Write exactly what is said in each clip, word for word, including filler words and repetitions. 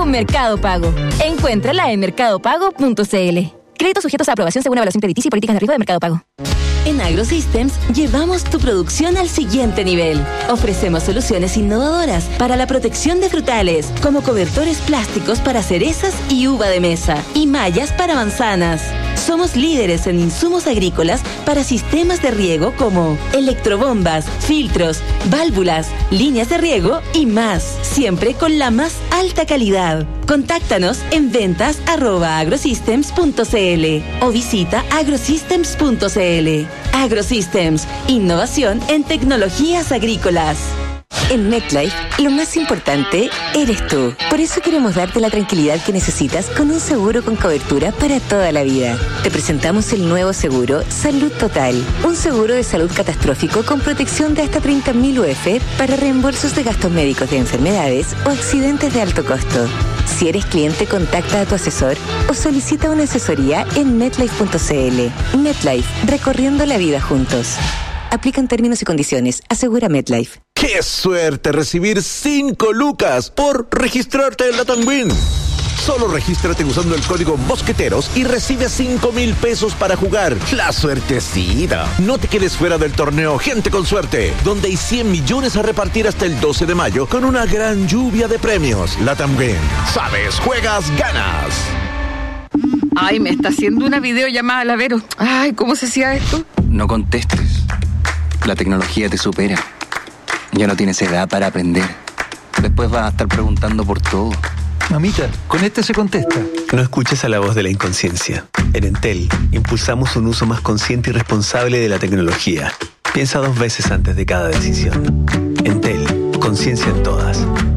con Mercado Pago. Encuéntrala en mercado pago punto c l. Créditos sujetos a aprobación según evaluación crediticia y políticas de riesgo de Mercado Pago. En AgroSystems llevamos tu producción al siguiente nivel. Ofrecemos soluciones innovadoras para la protección de frutales, como cobertores plásticos para cerezas y uva de mesa, y mallas para manzanas. Somos líderes en insumos agrícolas para sistemas de riego como electrobombas, filtros, válvulas, líneas de riego y más, siempre con la más alta calidad. Contáctanos en ventas arroba agrosystems punto c l o visita agrosystems punto c l. AgroSystems, innovación en tecnologías agrícolas. En MetLife, lo más importante eres tú. Por eso queremos darte la tranquilidad que necesitas con un seguro con cobertura para toda la vida. Te presentamos el nuevo seguro Salud Total, un seguro de salud catastrófico con protección de hasta treinta mil U F para reembolsos de gastos médicos de enfermedades o accidentes de alto costo. Si eres cliente, contacta a tu asesor o solicita una asesoría en metlife punto c l. MetLife, recorriendo la vida juntos. Aplican términos y condiciones. Asegura MetLife. ¡Qué suerte recibir cinco lucas por registrarte en Latam Win! Solo regístrate usando el código Mosqueteros y recibe cinco mil pesos para jugar. ¡La suertecida! No te quedes fuera del torneo Gente con Suerte, donde hay cien millones a repartir hasta el doce de mayo con una gran lluvia de premios. Latam Win. Sabes, juegas, ganas. Ay, me está haciendo una videollamada la Vero. Ay, ¿cómo se hacía esto? No contestes. La tecnología te supera. Ya no tienes edad para aprender. Después vas a estar preguntando por todo. Mamita, con este se contesta. No escuches a la voz de la inconsciencia. En Entel, impulsamos un uso más consciente y responsable de la tecnología. Piensa dos veces antes de cada decisión. Entel, conciencia en todas.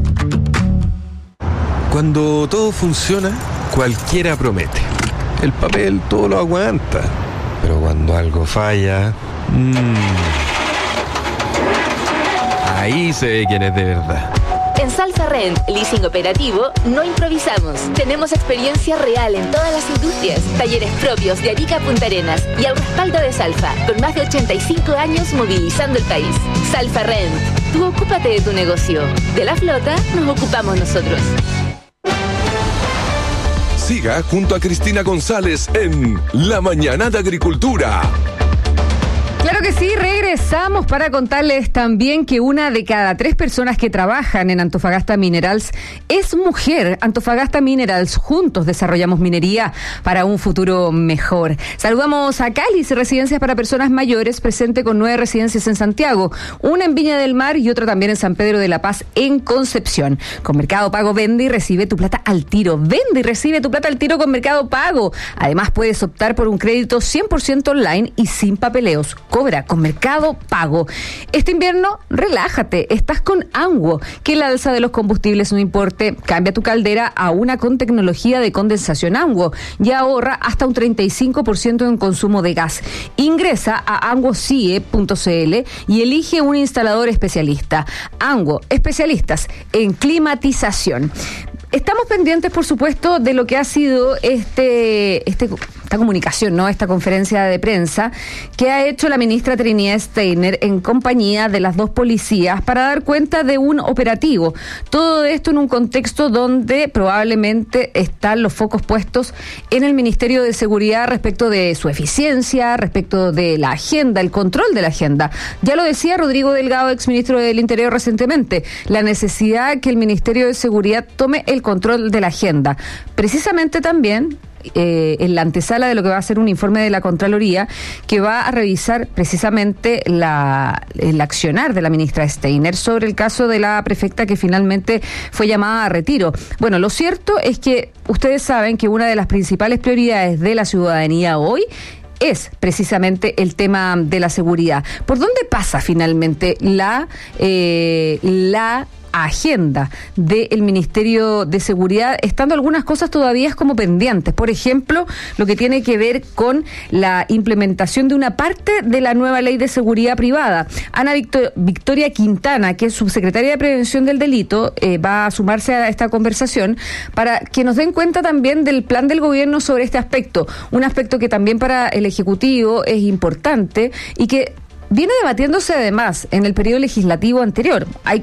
Cuando todo funciona, cualquiera promete. El papel todo lo aguanta. Pero cuando algo falla... Mmm, ahí se ve quién es de verdad. En Salfa Rent, leasing operativo, no improvisamos. Tenemos experiencia real en todas las industrias, talleres propios de Arica a Punta Arenas y al respaldo de Salfa, con más de ochenta y cinco años movilizando el país. Salfa Rent, tú ocúpate de tu negocio. De la flota nos ocupamos nosotros. Siga junto a Cristina González en La Mañana de Agricultura. Claro que sí, regresamos para contarles también que una de cada tres personas que trabajan en Antofagasta Minerals es mujer. Antofagasta Minerals, juntos desarrollamos minería para un futuro mejor. Saludamos a Cáliz, residencias para personas mayores, presente con nueve residencias en Santiago, una en Viña del Mar y otra también en San Pedro de la Paz, en Concepción. Con Mercado Pago vende y recibe tu plata al tiro. Vende y recibe tu plata al tiro con Mercado Pago. Además puedes optar por un crédito cien por ciento online y sin papeleos. Cobra con Mercado Pago. Este invierno, relájate, estás con Anguo. Que el alza de los combustibles no importe, cambia tu caldera a una con tecnología de condensación Anguo y ahorra hasta un treinta y cinco por ciento en consumo de gas. Ingresa a anguocie punto c l y elige un instalador especialista. Anguo, especialistas en climatización. Estamos pendientes, por supuesto, de lo que ha sido este, este, esta comunicación, ¿no? Esta conferencia de prensa que ha hecho la ministra Trinidad Steiner en compañía de las dos policías para dar cuenta de un operativo. Todo esto en un contexto donde probablemente están los focos puestos en el Ministerio de Seguridad respecto de su eficiencia, respecto de la agenda, el control de la agenda. Ya lo decía Rodrigo Delgado, exministro del Interior recientemente, la necesidad que el Ministerio de Seguridad tome el control de la agenda. Precisamente también eh, en la antesala de lo que va a ser un informe de la Contraloría que va a revisar precisamente la, el accionar de la ministra Steiner sobre el caso de la prefecta que finalmente fue llamada a retiro. Bueno, lo cierto es que ustedes saben que una de las principales prioridades de la ciudadanía hoy es precisamente el tema de la seguridad. ¿Por dónde pasa finalmente la eh, la agenda del Ministerio de Seguridad, estando algunas cosas todavía como pendientes? Por ejemplo, lo que tiene que ver con la implementación de una parte de la nueva ley de seguridad privada. Ana Victor- Victoria Quintana, que es subsecretaria de Prevención del Delito, eh, va a sumarse a esta conversación para que nos den cuenta también del plan del gobierno sobre este aspecto, un aspecto que también para el Ejecutivo es importante y que viene debatiéndose además en el periodo legislativo anterior. Hay que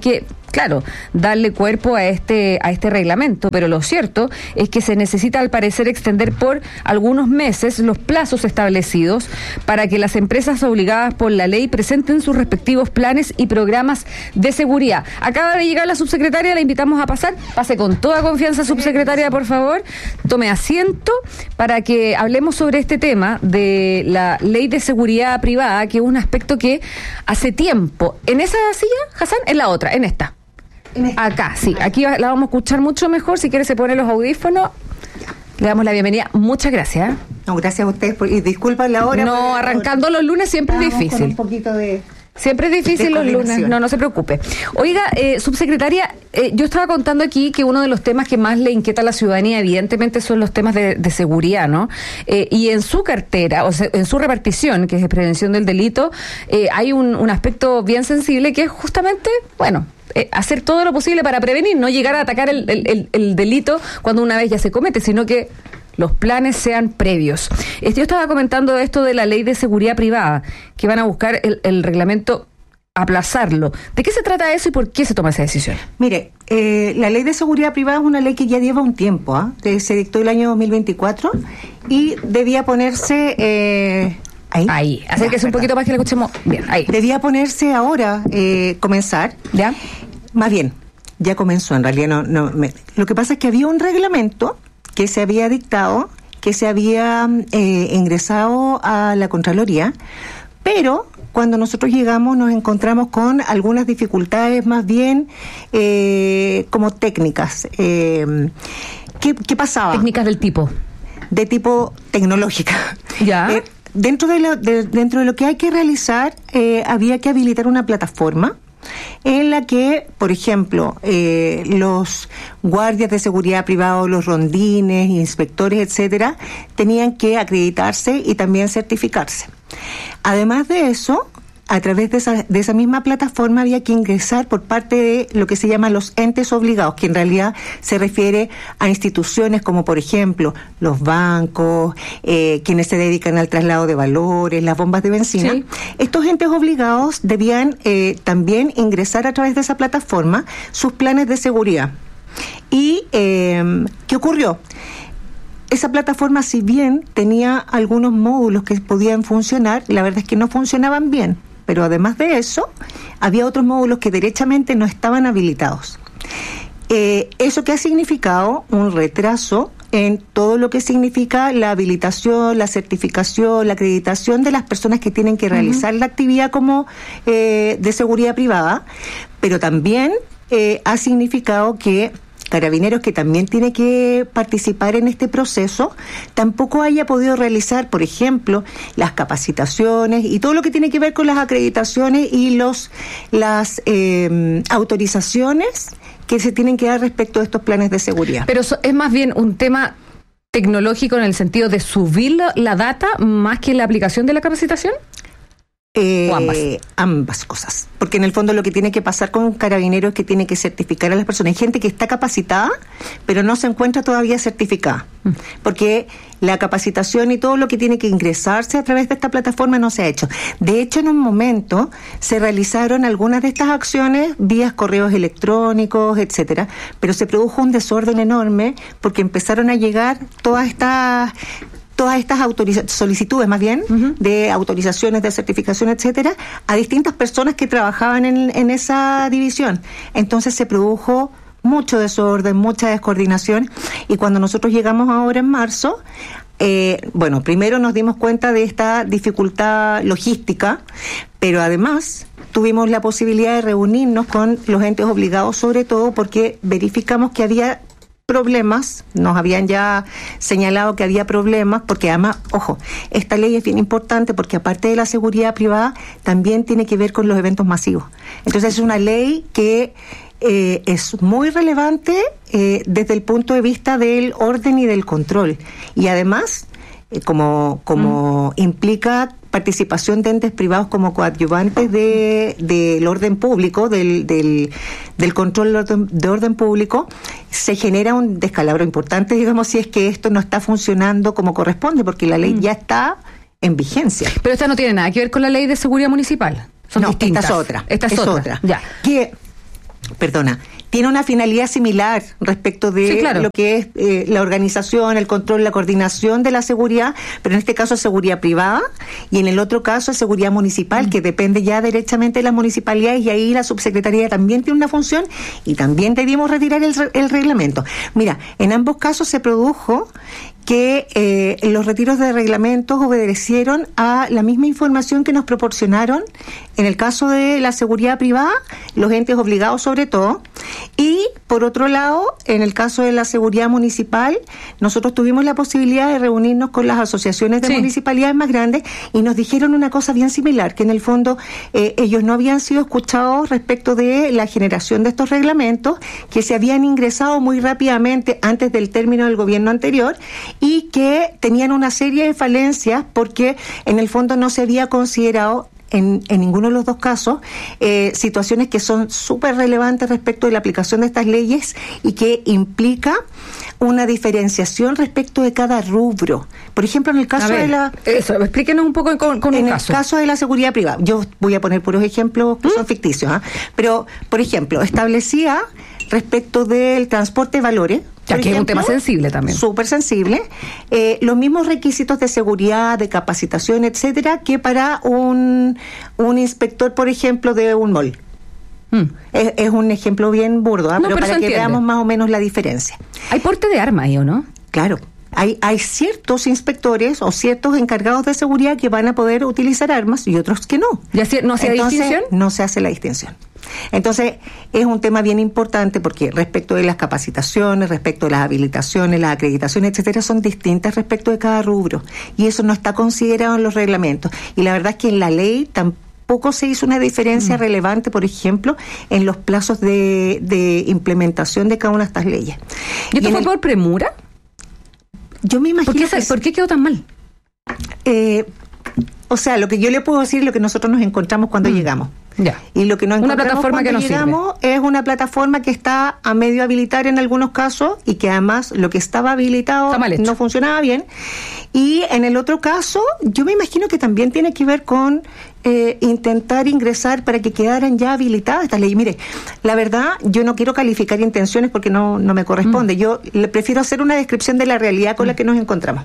claro, darle cuerpo a este a este reglamento, pero lo cierto es que se necesita al parecer extender por algunos meses los plazos establecidos para que las empresas obligadas por la ley presenten sus respectivos planes y programas de seguridad. Acaba de llegar la subsecretaria, la invitamos a pasar. Pase con toda confianza, subsecretaria, por favor. Tome asiento para que hablemos sobre este tema de la ley de seguridad privada, que es un aspecto que hace tiempo. ¿En esa silla, Hassan? En la otra, en esta. Acá, sí. Aquí la vamos a escuchar mucho mejor. Si quiere se pone los audífonos. Le damos la bienvenida. Muchas gracias. No, gracias a ustedes. Por, y disculpen la hora. No, arrancando los lunes siempre es difícil. Con un poquito de... Siempre es difícil los lunes, no, no se preocupe. Oiga, eh, subsecretaria, eh, yo estaba contando aquí que uno de los temas que más le inquieta a la ciudadanía, evidentemente, son los temas de, de seguridad, ¿no? Eh, y en su cartera, o sea, en su repartición, que es de prevención del delito, eh, hay un, un aspecto bien sensible que es justamente, bueno, eh, hacer todo lo posible para prevenir, no llegar a atacar el, el, el, el delito cuando una vez ya se comete, sino que los planes sean previos. Este, yo estaba comentando esto de la ley de seguridad privada, que van a buscar el, el reglamento, aplazarlo. ¿De qué se trata eso y por qué se toma esa decisión? Mire, eh, la ley de seguridad privada es una ley que ya lleva un tiempo, ¿eh? Se dictó el año dos mil veinticuatro y debía ponerse... Eh, Ahí, ahí. Acérquese un poquito más que le escuchemos bien. Ahí. Debía ponerse ahora, eh, comenzar. ¿Ya? Más bien, ya comenzó, en realidad no... no me, lo que pasa es que había un reglamento que se había dictado, que se había eh, ingresado a la Contraloría, pero cuando nosotros llegamos nos encontramos con algunas dificultades más bien eh, como técnicas. Eh, ¿qué, ¿Qué pasaba? Técnicas del tipo. De tipo tecnológica. Ya. Eh, dentro, de lo, de, dentro de lo que hay que realizar, eh, había que habilitar una plataforma en la que, por ejemplo, eh, los guardias de seguridad privados, los rondines, inspectores, etcétera, tenían que acreditarse y también certificarse. Además de eso, a través de esa, de esa misma plataforma había que ingresar por parte de lo que se llaman los entes obligados, que en realidad se refiere a instituciones como, por ejemplo, los bancos, eh, quienes se dedican al traslado de valores, las bombas de benzina. Sí. Estos entes obligados debían eh, también ingresar a través de esa plataforma sus planes de seguridad. ¿Y eh, qué ocurrió? Esa plataforma, si bien tenía algunos módulos que podían funcionar, la verdad es que no funcionaban bien. Pero además de eso, había otros módulos que derechamente no estaban habilitados. Eh, ¿Eso qué ha significado? Un retraso en todo lo que significa la habilitación, la certificación, la acreditación de las personas que tienen que realizar uh-huh. la actividad como eh, de seguridad privada, pero también eh, ha significado que Carabineros, que también tiene que participar en este proceso, tampoco haya podido realizar, por ejemplo, las capacitaciones y todo lo que tiene que ver con las acreditaciones y los las eh, autorizaciones que se tienen que dar respecto a estos planes de seguridad. Pero es más bien un tema tecnológico en el sentido de subir la, la data más que la aplicación de la capacitación. Eh, ¿O ambas? Ambas cosas, porque en el fondo lo que tiene que pasar con Carabineros es que tiene que certificar a las personas. Hay gente que está capacitada, pero no se encuentra todavía certificada, mm. porque la capacitación y todo lo que tiene que ingresarse a través de esta plataforma no se ha hecho. De hecho, en un momento se realizaron algunas de estas acciones vía correos electrónicos, etcétera, pero se produjo un desorden enorme porque empezaron a llegar todas estas todas estas autoriza- solicitudes más bien uh-huh. de autorizaciones, de certificación, etcétera, a distintas personas que trabajaban en, en esa división. Entonces se produjo mucho desorden, mucha descoordinación, y cuando nosotros llegamos ahora en marzo, eh, bueno, primero nos dimos cuenta de esta dificultad logística, pero además tuvimos la posibilidad de reunirnos con los entes obligados, sobre todo porque verificamos que había problemas, nos habían ya señalado que había problemas, porque además, ojo, esta ley es bien importante porque aparte de la seguridad privada, también tiene que ver con los eventos masivos. Entonces es una ley que eh, es muy relevante eh, desde el punto de vista del orden y del control. Y además, eh, como, como mm. implica participación de entes privados como coadyuvantes de del orden público, del, del, del control de orden, de orden público, se genera un descalabro importante, digamos, si es que esto no está funcionando como corresponde, porque la ley mm. ya está en vigencia. Pero esta no tiene nada que ver con la ley de seguridad municipal. Son no, distintas. Esta es otra. Esta es, es otra. otra. Ya. Que perdona, tiene una finalidad similar respecto de sí, claro. lo que es eh, la organización, el control, la coordinación de la seguridad, pero en este caso es seguridad privada y en el otro caso es seguridad municipal, mm. que depende ya derechamente de las municipalidades, y ahí la subsecretaría también tiene una función y también debimos retirar el, el reglamento. Mira, en ambos casos se produjo que eh, los retiros de reglamentos obedecieron a la misma información que nos proporcionaron en el caso de la seguridad privada, los entes obligados sobre todo, y por otro lado, en el caso de la seguridad municipal, nosotros tuvimos la posibilidad de reunirnos con las asociaciones de sí. municipalidades más grandes y nos dijeron una cosa bien similar, que en el fondo eh, ellos no habían sido escuchados respecto de la generación de estos reglamentos, que se habían ingresado muy rápidamente antes del término del gobierno anterior, y que tenían una serie de falencias porque en el fondo no se había considerado en, en ninguno de los dos casos eh, situaciones que son súper relevantes respecto de la aplicación de estas leyes y que implica una diferenciación respecto de cada rubro. Por ejemplo, en el caso ver, de la... Eso, explíquenos un poco con, con en un el caso. caso de la seguridad privada, yo voy a poner puros ejemplos que ¿Mm? son ficticios, ¿eh? Pero, por ejemplo, establecía respecto del transporte de valores, ya que ejemplo, es un tema sensible también. Súper sensible. Eh, los mismos requisitos de seguridad, de capacitación, etcétera, que para un, un inspector, por ejemplo, de un mall. Mm. Es, es un ejemplo bien burdo, ¿eh? no, pero, pero para que entiende. veamos más o menos la diferencia. ¿Hay porte de arma ahí o no? Claro. Hay, hay ciertos inspectores o ciertos encargados de seguridad que van a poder utilizar armas y otros que no. ¿Ya no se hace distinción? No se hace la distinción. Entonces, es un tema bien importante porque respecto de las capacitaciones, respecto de las habilitaciones, las acreditaciones, etcétera, son distintas respecto de cada rubro. Y eso no está considerado en los reglamentos. Y la verdad es que en la ley tampoco Poco se hizo una diferencia mm. relevante, por ejemplo, en los plazos de, de implementación de cada una de estas leyes. ¿Y esto y fue el, por premura? Yo me imagino. ¿Por qué, que ¿por qué quedó tan mal? Eh, o sea, lo que yo le puedo decir es lo que nosotros nos encontramos cuando mm. llegamos. Ya. Y lo que nos una encontramos plataforma cuando que nos llegamos sirve. Es una plataforma que está a medio habilitar en algunos casos y que además lo que estaba habilitado no funcionaba bien. Y en el otro caso, yo me imagino que también tiene que ver con eh, intentar ingresar para que quedaran ya habilitadas estas leyes. Mire, la verdad, yo no quiero calificar intenciones porque no, no me corresponde. Mm. Yo le prefiero hacer una descripción de la realidad con mm. la que nos encontramos.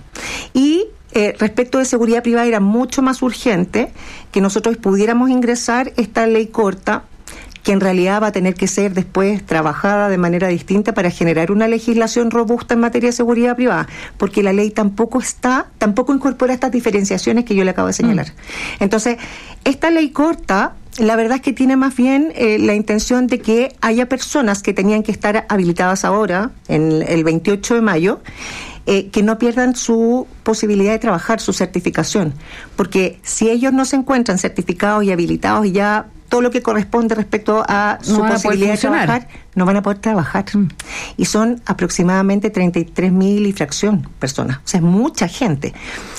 Y Eh, respecto de seguridad privada era mucho más urgente que nosotros pudiéramos ingresar esta ley corta, que en realidad va a tener que ser después trabajada de manera distinta para generar una legislación robusta en materia de seguridad privada, porque la ley tampoco está, tampoco incorpora estas diferenciaciones que yo le acabo de señalar. Mm. Entonces, esta ley corta, la verdad es que tiene más bien eh, la intención de que haya personas que tenían que estar habilitadas ahora, en el veintiocho de mayo, Eh, que no pierdan su posibilidad de trabajar, su certificación. Porque si ellos no se encuentran certificados y habilitados y ya todo lo que corresponde respecto a su no posibilidad de trabajar, no van a poder trabajar. Mm. Y son aproximadamente treinta y tres mil y fracción personas. O sea, es mucha gente.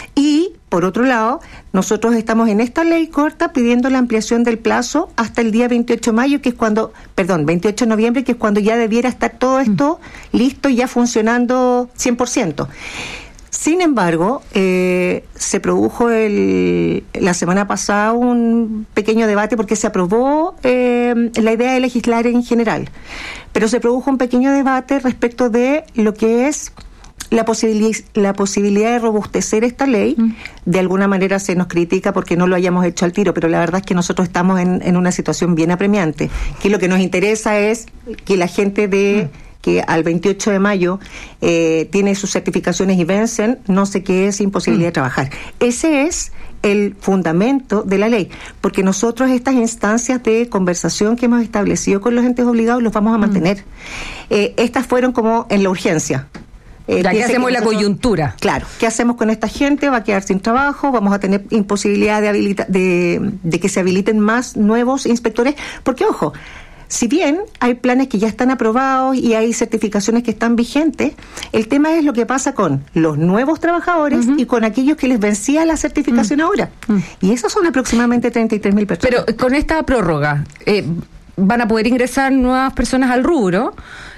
Y, por otro lado, nosotros estamos en esta ley corta pidiendo la ampliación del plazo hasta el día veintiocho de mayo, que es cuando, perdón, veintiocho de noviembre, que es cuando ya debiera estar todo esto mm. listo y ya funcionando cien por ciento. Sin embargo, eh, se produjo el, la semana pasada un pequeño debate porque se aprobó eh, la idea de legislar en general, pero se produjo un pequeño debate respecto de lo que es la posibilidad, la posibilidad de robustecer esta ley. Mm. De alguna manera se nos critica porque no lo hayamos hecho al tiro, pero la verdad es que nosotros estamos en, en una situación bien apremiante, que lo que nos interesa es que la gente de... Mm. que al veintiocho de mayo eh, tiene sus certificaciones y vencen, no se quede sin posibilidad mm. de trabajar. Ese es el fundamento de la ley, porque nosotros estas instancias de conversación que hemos establecido con los entes obligados los vamos a mantener. Mm. Eh, estas fueron como en la urgencia. Eh, ya que hacemos la coyuntura. Claro, ¿qué hacemos con esta gente? Va a quedar sin trabajo, vamos a tener imposibilidad de, habilita de, de que se habiliten más nuevos inspectores, porque ojo, si bien hay planes que ya están aprobados y hay certificaciones que están vigentes, el tema es lo que pasa con los nuevos trabajadores uh-huh. y con aquellos que les vencía la certificación uh-huh. ahora. Uh-huh. Y esos son aproximadamente treinta y tres mil personas. Pero con esta prórroga, eh, van a poder ingresar nuevas personas al rubro,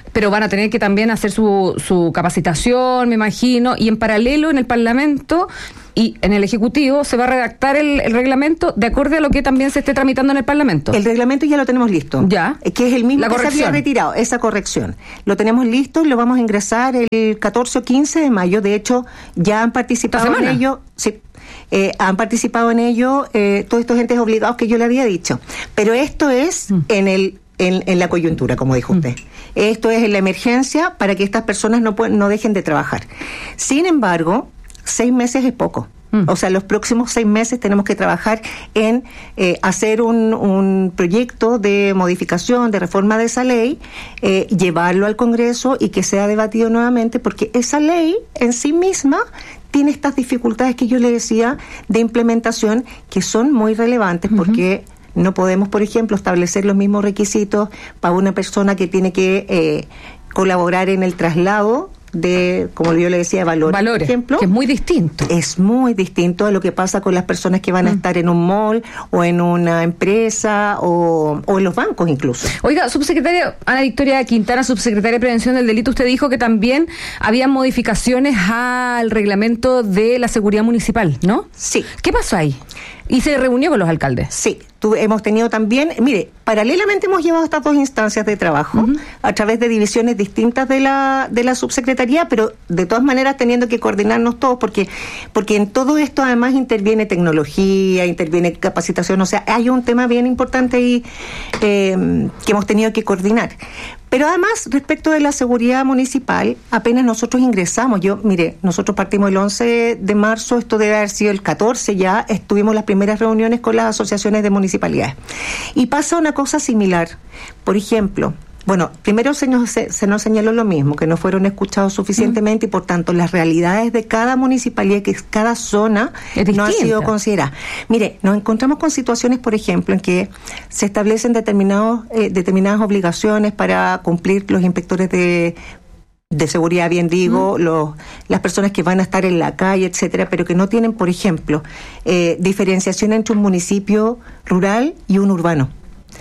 pero van a tener que también hacer su, su capacitación, me imagino, y en paralelo en el Parlamento y en el Ejecutivo se va a redactar el, el reglamento de acuerdo a lo que también se esté tramitando en el Parlamento. El reglamento ya lo tenemos listo. Ya. Que es el mismo La que corrección. se había retirado, esa corrección. Lo tenemos listo y lo vamos a ingresar el catorce o quince de mayo. De hecho, ya han participado en ello. Sí. Eh, han participado en ello eh, todos estos entes obligados que yo le había dicho. Pero esto es mm. en el en, en la coyuntura, como dijo mm. usted. Esto es en la emergencia para que estas personas no, pueden, no dejen de trabajar. Sin embargo, seis meses es poco. Mm. O sea, los próximos seis meses tenemos que trabajar en eh, hacer un, un proyecto de modificación, de reforma de esa ley, eh, llevarlo al Congreso y que sea debatido nuevamente, porque esa ley en sí misma tiene estas dificultades que yo le decía de implementación que son muy relevantes, uh-huh. porque no podemos, por ejemplo, establecer los mismos requisitos para una persona que tiene que eh, colaborar en el traslado de, como yo le decía, valores, valores, por ejemplo, que es muy distinto. Es muy distinto a lo que pasa con las personas que van a mm. estar en un mall o en una empresa o, o en los bancos incluso. Oiga, subsecretaria Ana Victoria Quintana, subsecretaria de Prevención del Delito, usted dijo que también había modificaciones al reglamento de la seguridad municipal, ¿no? Sí. ¿Qué pasó ahí? ¿Y se reunió con los alcaldes? Sí, tu, hemos tenido también, mire, paralelamente hemos llevado estas dos instancias de trabajo uh-huh. a través de divisiones distintas de la de la subsecretaría, pero de todas maneras teniendo que coordinarnos todos, porque porque en todo esto además interviene tecnología, interviene capacitación, o sea, hay un tema bien importante ahí eh, que hemos tenido que coordinar. Pero además, respecto de la seguridad municipal, apenas nosotros ingresamos, yo, mire, nosotros partimos el once de marzo, esto debe haber sido el catorce ya, estuvimos las primeras reuniones con las asociaciones de municipalidades. Y pasa una cosa similar. Por ejemplo, bueno, primero se nos, se, se nos señaló lo mismo, que no fueron escuchados suficientemente mm. y por tanto las realidades de cada municipalidad, que cada zona no han sido consideradas. Mire, nos encontramos con situaciones, por ejemplo, en que se establecen determinados, eh, determinadas obligaciones para cumplir los inspectores de de seguridad, bien digo, mm. los, las personas que van a estar en la calle, etcétera, pero que no tienen, por ejemplo, eh, diferenciación entre un municipio rural y un urbano.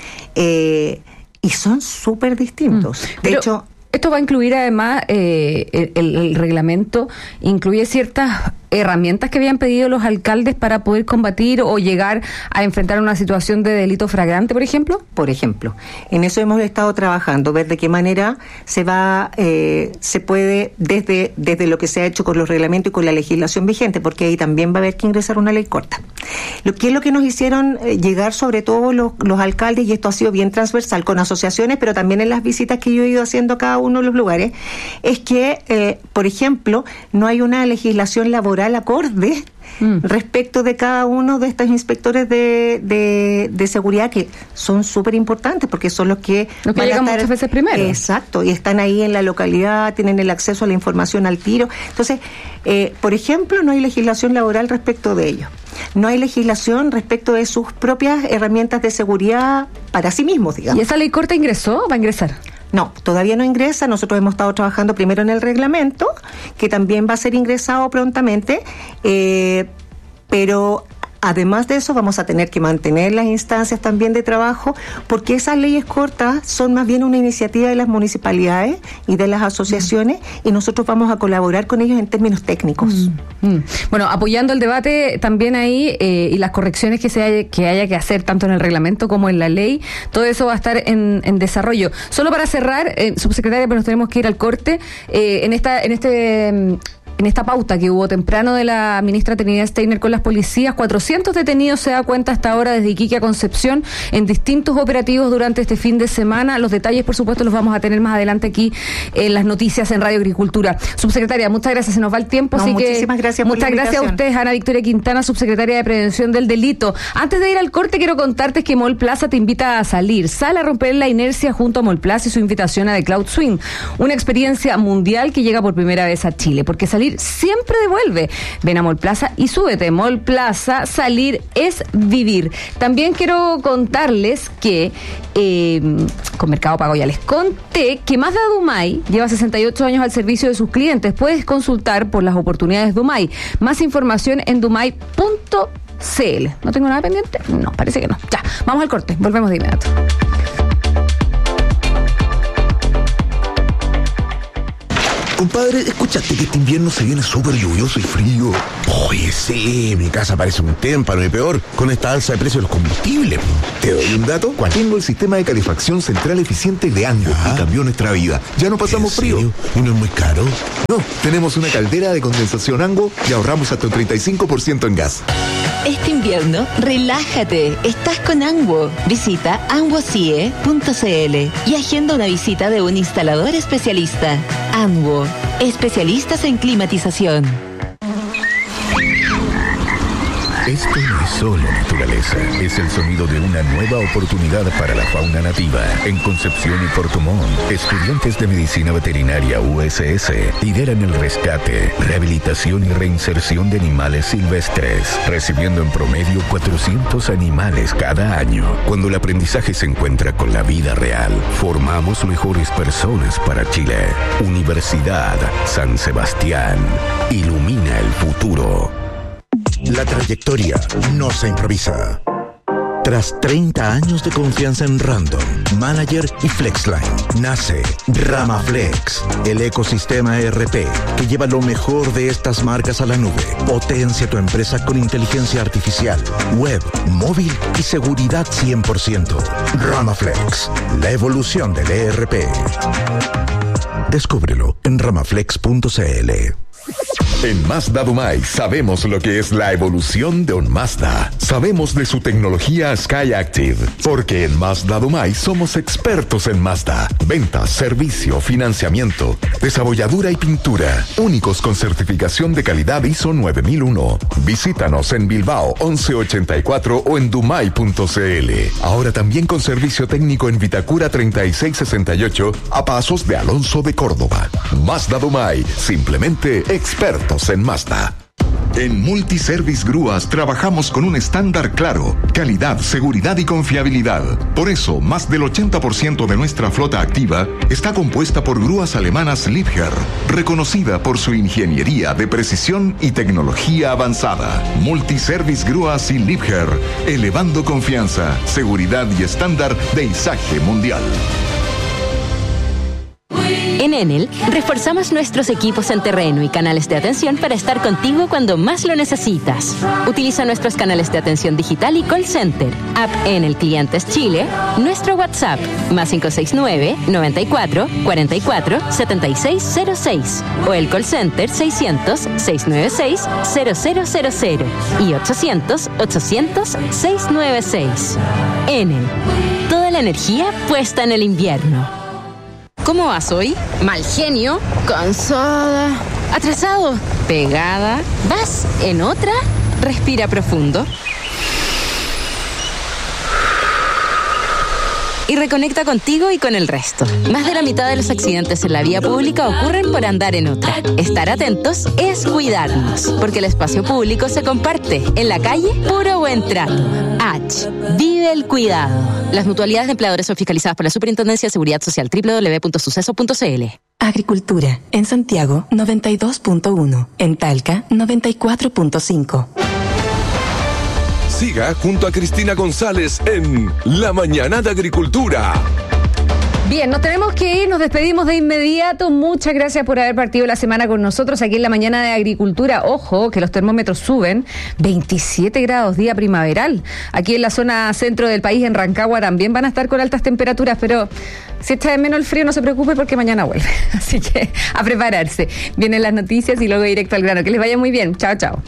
Eh, y son súper distintos. Mm. De Pero hecho, esto va a incluir además, eh, el, el reglamento incluye ciertas herramientas que habían pedido los alcaldes para poder combatir o llegar a enfrentar una situación de delito flagrante, por ejemplo. Por ejemplo, en eso hemos estado trabajando, ver de qué manera se va, eh, se puede, desde, desde lo que se ha hecho con los reglamentos y con la legislación vigente, porque ahí también va a haber que ingresar una ley corta. Lo que es lo que nos hicieron eh, llegar sobre todo los, los alcaldes, y esto ha sido bien transversal con asociaciones, pero también en las visitas que yo he ido haciendo a cada uno de los lugares, es que, eh, por ejemplo, no hay una legislación laboral acorde mm. respecto de cada uno de estos inspectores de, de, de seguridad, que son súper importantes porque son los que, los que van llegan a estar, muchas veces primero. Exacto, y están ahí en la localidad, tienen el acceso a la información al tiro. Entonces, eh, por ejemplo, no hay legislación laboral respecto de ellos. No hay legislación respecto de sus propias herramientas de seguridad para sí mismos, digamos. ¿Y esa ley corta ingresó o va a ingresar? No, todavía no ingresa. Nosotros hemos estado trabajando primero en el reglamento, que también va a ser ingresado prontamente, eh, pero además de eso vamos a tener que mantener las instancias también de trabajo, porque esas leyes cortas son más bien una iniciativa de las municipalidades y de las asociaciones, mm. y nosotros vamos a colaborar con ellos en términos técnicos. Mm. Mm. Bueno, apoyando el debate también ahí eh, y las correcciones que se haya, que haya que hacer tanto en el reglamento como en la ley, todo eso va a estar en, en desarrollo. Solo para cerrar, eh, subsecretaria, pero nos tenemos que ir al corte, eh, en esta, en este... En esta pauta que hubo temprano de la ministra Trinidad Steiner con las policías, cuatrocientos detenidos se da cuenta hasta ahora desde Iquique a Concepción en distintos operativos durante este fin de semana. Los detalles, por supuesto, los vamos a tener más adelante aquí en las noticias en Radio Agricultura. Subsecretaria, muchas gracias, se nos va el tiempo. No, así muchísimas que, gracias por muchas la gracias a ustedes, Ana Victoria Quintana, subsecretaria de Prevención del Delito. Antes de ir al corte, quiero contarte que Mall Plaza te invita a salir. Sale a romper la inercia junto a Mall Plaza y su invitación a The Cloud Swing, una experiencia mundial que llega por primera vez a Chile, porque salir siempre de vuelve. Ven a Mall Plaza y súbete. Mall Plaza, salir es vivir. También quiero contarles que eh, con Mercado Pago ya les conté que Mazda Dumay lleva sesenta y ocho años al servicio de sus clientes. Puedes consultar por las oportunidades Dumay. Más información en dumay punto c l. ¿No tengo nada pendiente? No, parece que no. Ya, vamos al corte. Volvemos de inmediato. Compadre, ¿escuchaste que este invierno se viene súper lluvioso y frío? Oye, sí, mi casa parece un témpano y peor con esta alza de precios de los combustibles. ¿Te doy un dato? ¿Cuál? Tengo el sistema de calefacción central eficiente de Ango y cambió nuestra vida. Ya no pasamos frío. ¿Y no es muy caro? No, tenemos una caldera de condensación Ango y ahorramos hasta un treinta y cinco por ciento en gas. Este invierno, relájate. Estás con Anguo. Visita anguo c i e punto c l y agenda una visita de un instalador especialista. Anguo, especialistas en climatización. Esto no es solo naturaleza, es el sonido de una nueva oportunidad para la fauna nativa. En Concepción y Puerto Montt, estudiantes de Medicina Veterinaria U S S lideran el rescate, rehabilitación y reinserción de animales silvestres, recibiendo en promedio cuatrocientos animales cada año. Cuando el aprendizaje se encuentra con la vida real, formamos mejores personas para Chile. Universidad San Sebastián, ilumina el futuro. La trayectoria no se improvisa. Tras treinta años de confianza en Random, Manager y Flexline, nace Ramaflex, el ecosistema E R P que lleva lo mejor de estas marcas a la nube. Potencia tu empresa con inteligencia artificial, web, móvil y seguridad cien por ciento. Ramaflex, la evolución del E R P. Descúbrelo en ramaflex punto c l. En Mazda Dumay sabemos lo que es la evolución de un Mazda. Sabemos de su tecnología SkyActiv, porque en Mazda Dumay somos expertos en Mazda. Ventas, servicio, financiamiento, desabolladura y pintura. Únicos con certificación de calidad I S O nueve mil uno. Visítanos en Bilbao once ochenta y cuatro o en dumay punto c l. Ahora también con servicio técnico en Vitacura treinta y seis sesenta y ocho a pasos de Alonso de Córdoba. Mazda Dumay, simplemente expertos en Mazda. En Multiservice Grúas trabajamos con un estándar claro, calidad, seguridad y confiabilidad. Por eso, más del ochenta por ciento de nuestra flota activa está compuesta por grúas alemanas Liebherr, reconocida por su ingeniería de precisión y tecnología avanzada. Multiservice Grúas y Liebherr, elevando confianza, seguridad y estándar de izaje mundial. En Enel, reforzamos nuestros equipos en terreno y canales de atención para estar contigo cuando más lo necesitas. Utiliza nuestros canales de atención digital y call center, app Enel Clientes Chile, nuestro WhatsApp, más cinco seis nueve, noventa y cuatro, cuarenta y cuatro, setenta y seis cero seis, o el call center seiscientos, seiscientos noventa y seis, cero cero cero cero y ochocientos, ochocientos, seiscientos noventa y seis. Enel, toda la energía puesta en el invierno. ¿Cómo vas hoy? Mal genio, cansada, atrasado, pegada. ¿Vas en otra? Respira profundo. Y reconecta contigo y con el resto. Más de la mitad de los accidentes en la vía pública ocurren por andar en otra. Estar atentos es cuidarnos, porque el espacio público se comparte. En la calle, puro buen trato. H. Vive el cuidado. Las mutualidades de empleadores son fiscalizadas por la Superintendencia de Seguridad Social, doble u doble u doble u punto suceso punto c l. Agricultura. En Santiago, noventa y dos punto uno. En Talca, noventa y cuatro punto cinco. Siga junto a Cristina González en La Mañana de Agricultura. Bien, nos tenemos que ir, nos despedimos de inmediato. Muchas gracias por haber partido la semana con nosotros aquí en La Mañana de Agricultura. Ojo, que los termómetros suben, veintisiete grados, día primaveral. Aquí en la zona centro del país, en Rancagua, también van a estar con altas temperaturas, pero si echa de menos el frío, no se preocupe porque mañana vuelve. Así que a prepararse. Vienen las noticias y luego directo al grano. Que les vaya muy bien. Chao, chao.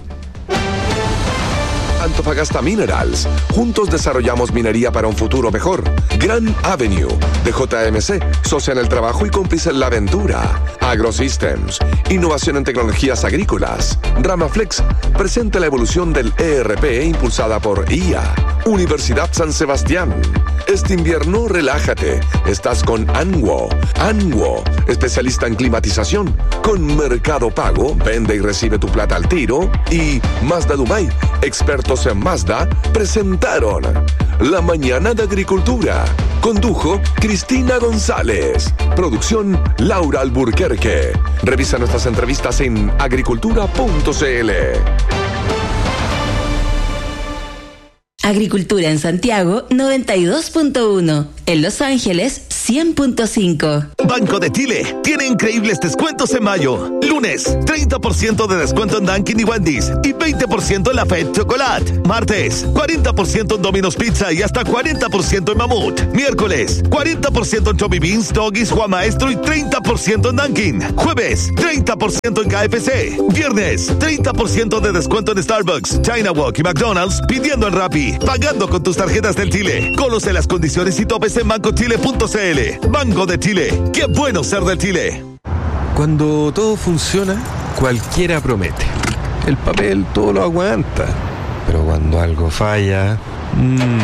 Antofagasta Minerals. Juntos desarrollamos minería para un futuro mejor. Grand Avenue, de J M C, socia en el trabajo y cómplice en la aventura. AgroSystems, innovación en tecnologías agrícolas. Ramaflex, presenta la evolución del E R P impulsada por I A. Universidad San Sebastián. Este invierno, relájate. Estás con Anguo. Anguo, especialista en climatización. Con Mercado Pago, vende y recibe tu plata al tiro. Y Mazda Dumay, expertos en Mazda, presentaron La Mañana de Agricultura. Condujo Cristina González. Producción Laura Alburquerque. Revisa nuestras entrevistas en agricultura punto c l. Agricultura en Santiago noventa y dos punto uno. En Los Ángeles cien punto cinco. Banco de Chile tiene increíbles descuentos en mayo. Lunes, treinta por ciento de descuento en Dunkin' y Wendy's y veinte por ciento en la Fed Chocolate. Martes, cuarenta por ciento en Domino's Pizza y hasta cuarenta por ciento en Mamut. Miércoles, cuarenta por ciento en Chubby Beans, Doggies, Juan Maestro y treinta por ciento en Dunkin'. Jueves, treinta por ciento en K F C. Viernes, treinta por ciento de descuento en Starbucks, China Walk y McDonald's pidiendo en Rappi. Pagando con tus tarjetas del Chile. Conoce las condiciones y topes en banco chile punto c l. Banco de Chile. ¡Qué bueno ser del Chile! Cuando todo funciona, cualquiera promete. El papel todo lo aguanta. Pero cuando algo falla... Mmm,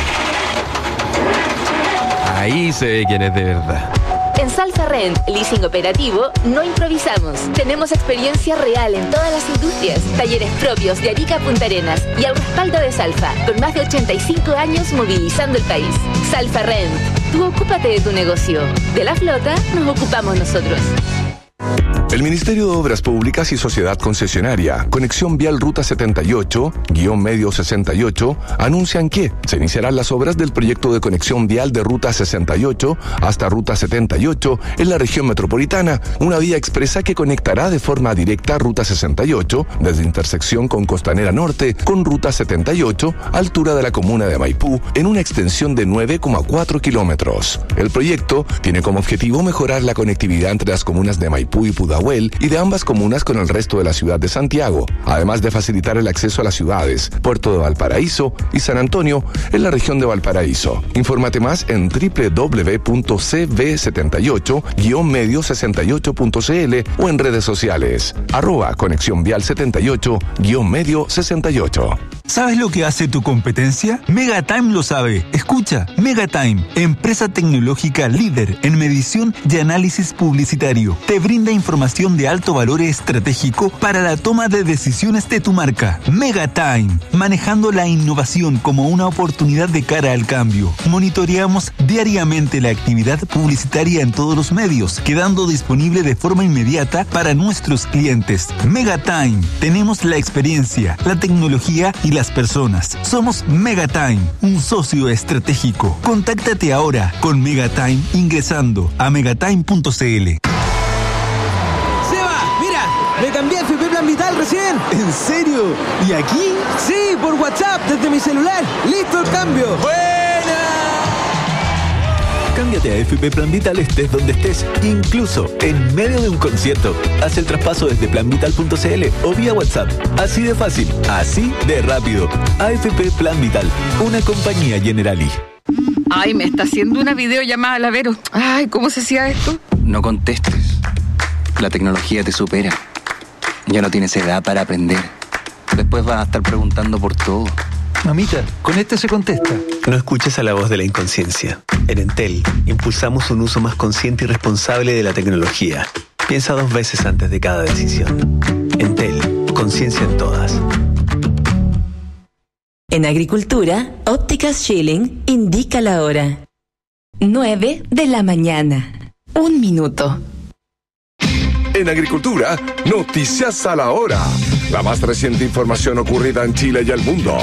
ahí se ve quién es de verdad. En Salfa Rent, leasing operativo, no improvisamos. Tenemos experiencia real en todas las industrias, talleres propios de Arica a Punta Arenas y al respaldo de Salfa, con más de ochenta y cinco años movilizando el país. Salfa Rent, tú ocúpate de tu negocio. De la flota nos ocupamos nosotros. El Ministerio de Obras Públicas y Sociedad Concesionaria, Conexión Vial Ruta setenta y ocho, guión medio sesenta y ocho, anuncian que se iniciarán las obras del proyecto de conexión vial de Ruta sesenta y ocho hasta Ruta setenta y ocho en la región metropolitana, una vía expresa que conectará de forma directa Ruta sesenta y ocho desde intersección con Costanera Norte con Ruta setenta y ocho, altura de la comuna de Maipú, en una extensión de nueve coma cuatro kilómetros. El proyecto tiene como objetivo mejorar la conectividad entre las comunas de Maipú y Pudahuel y de ambas comunas con el resto de la ciudad de Santiago, además de facilitar el acceso a las ciudades Puerto de Valparaíso y San Antonio en la región de Valparaíso. Infórmate más en doble u doble u doble u punto c v setenta y ocho guión medio sesenta y ocho punto c l o en redes sociales arroba conexión vial setenta y ocho guión medio sesenta y ocho. ¿Sabes lo que hace tu competencia? Megatime lo sabe. Escucha, Megatime, empresa tecnológica líder en medición y análisis publicitario. Te brinda información de alto valor estratégico para la toma de decisiones de tu marca. Megatime, manejando la innovación como una oportunidad de cara al cambio. Monitoreamos diariamente la actividad publicitaria en todos los medios, quedando disponible de forma inmediata para nuestros clientes. Megatime, tenemos la experiencia, la tecnología y las personas. Somos Megatime, un socio estratégico. Contáctate ahora con Megatime ingresando a megatime punto c l. ¡Seba! ¡Mira! ¡Me cambié a F P Plan Vital recién! ¿En serio? ¿Y aquí? Sí, por WhatsApp, desde mi celular. ¡Listo el cambio! ¡Buena! Cámbiate a F P Plan Vital estés donde estés, incluso en medio de un concierto. Haz el traspaso desde plan vital punto c l o vía WhatsApp. Así de fácil, así de rápido. A F P Plan Vital, una compañía Generali. Ay, me está haciendo una videollamada, la Vero. Ay, ¿cómo se hacía esto? No contestes. La tecnología te supera. Ya no tienes edad para aprender. Después vas a estar preguntando por todo. Mamita, con este se contesta. No escuches a la voz de la inconsciencia. En Entel, impulsamos un uso más consciente y responsable de la tecnología. Piensa dos veces antes de cada decisión. Entel, conciencia en todas. En agricultura, Ópticas Schilling indica la hora. nueve de la mañana. Un minuto. En agricultura, noticias a la hora. La más reciente información ocurrida en Chile y el mundo.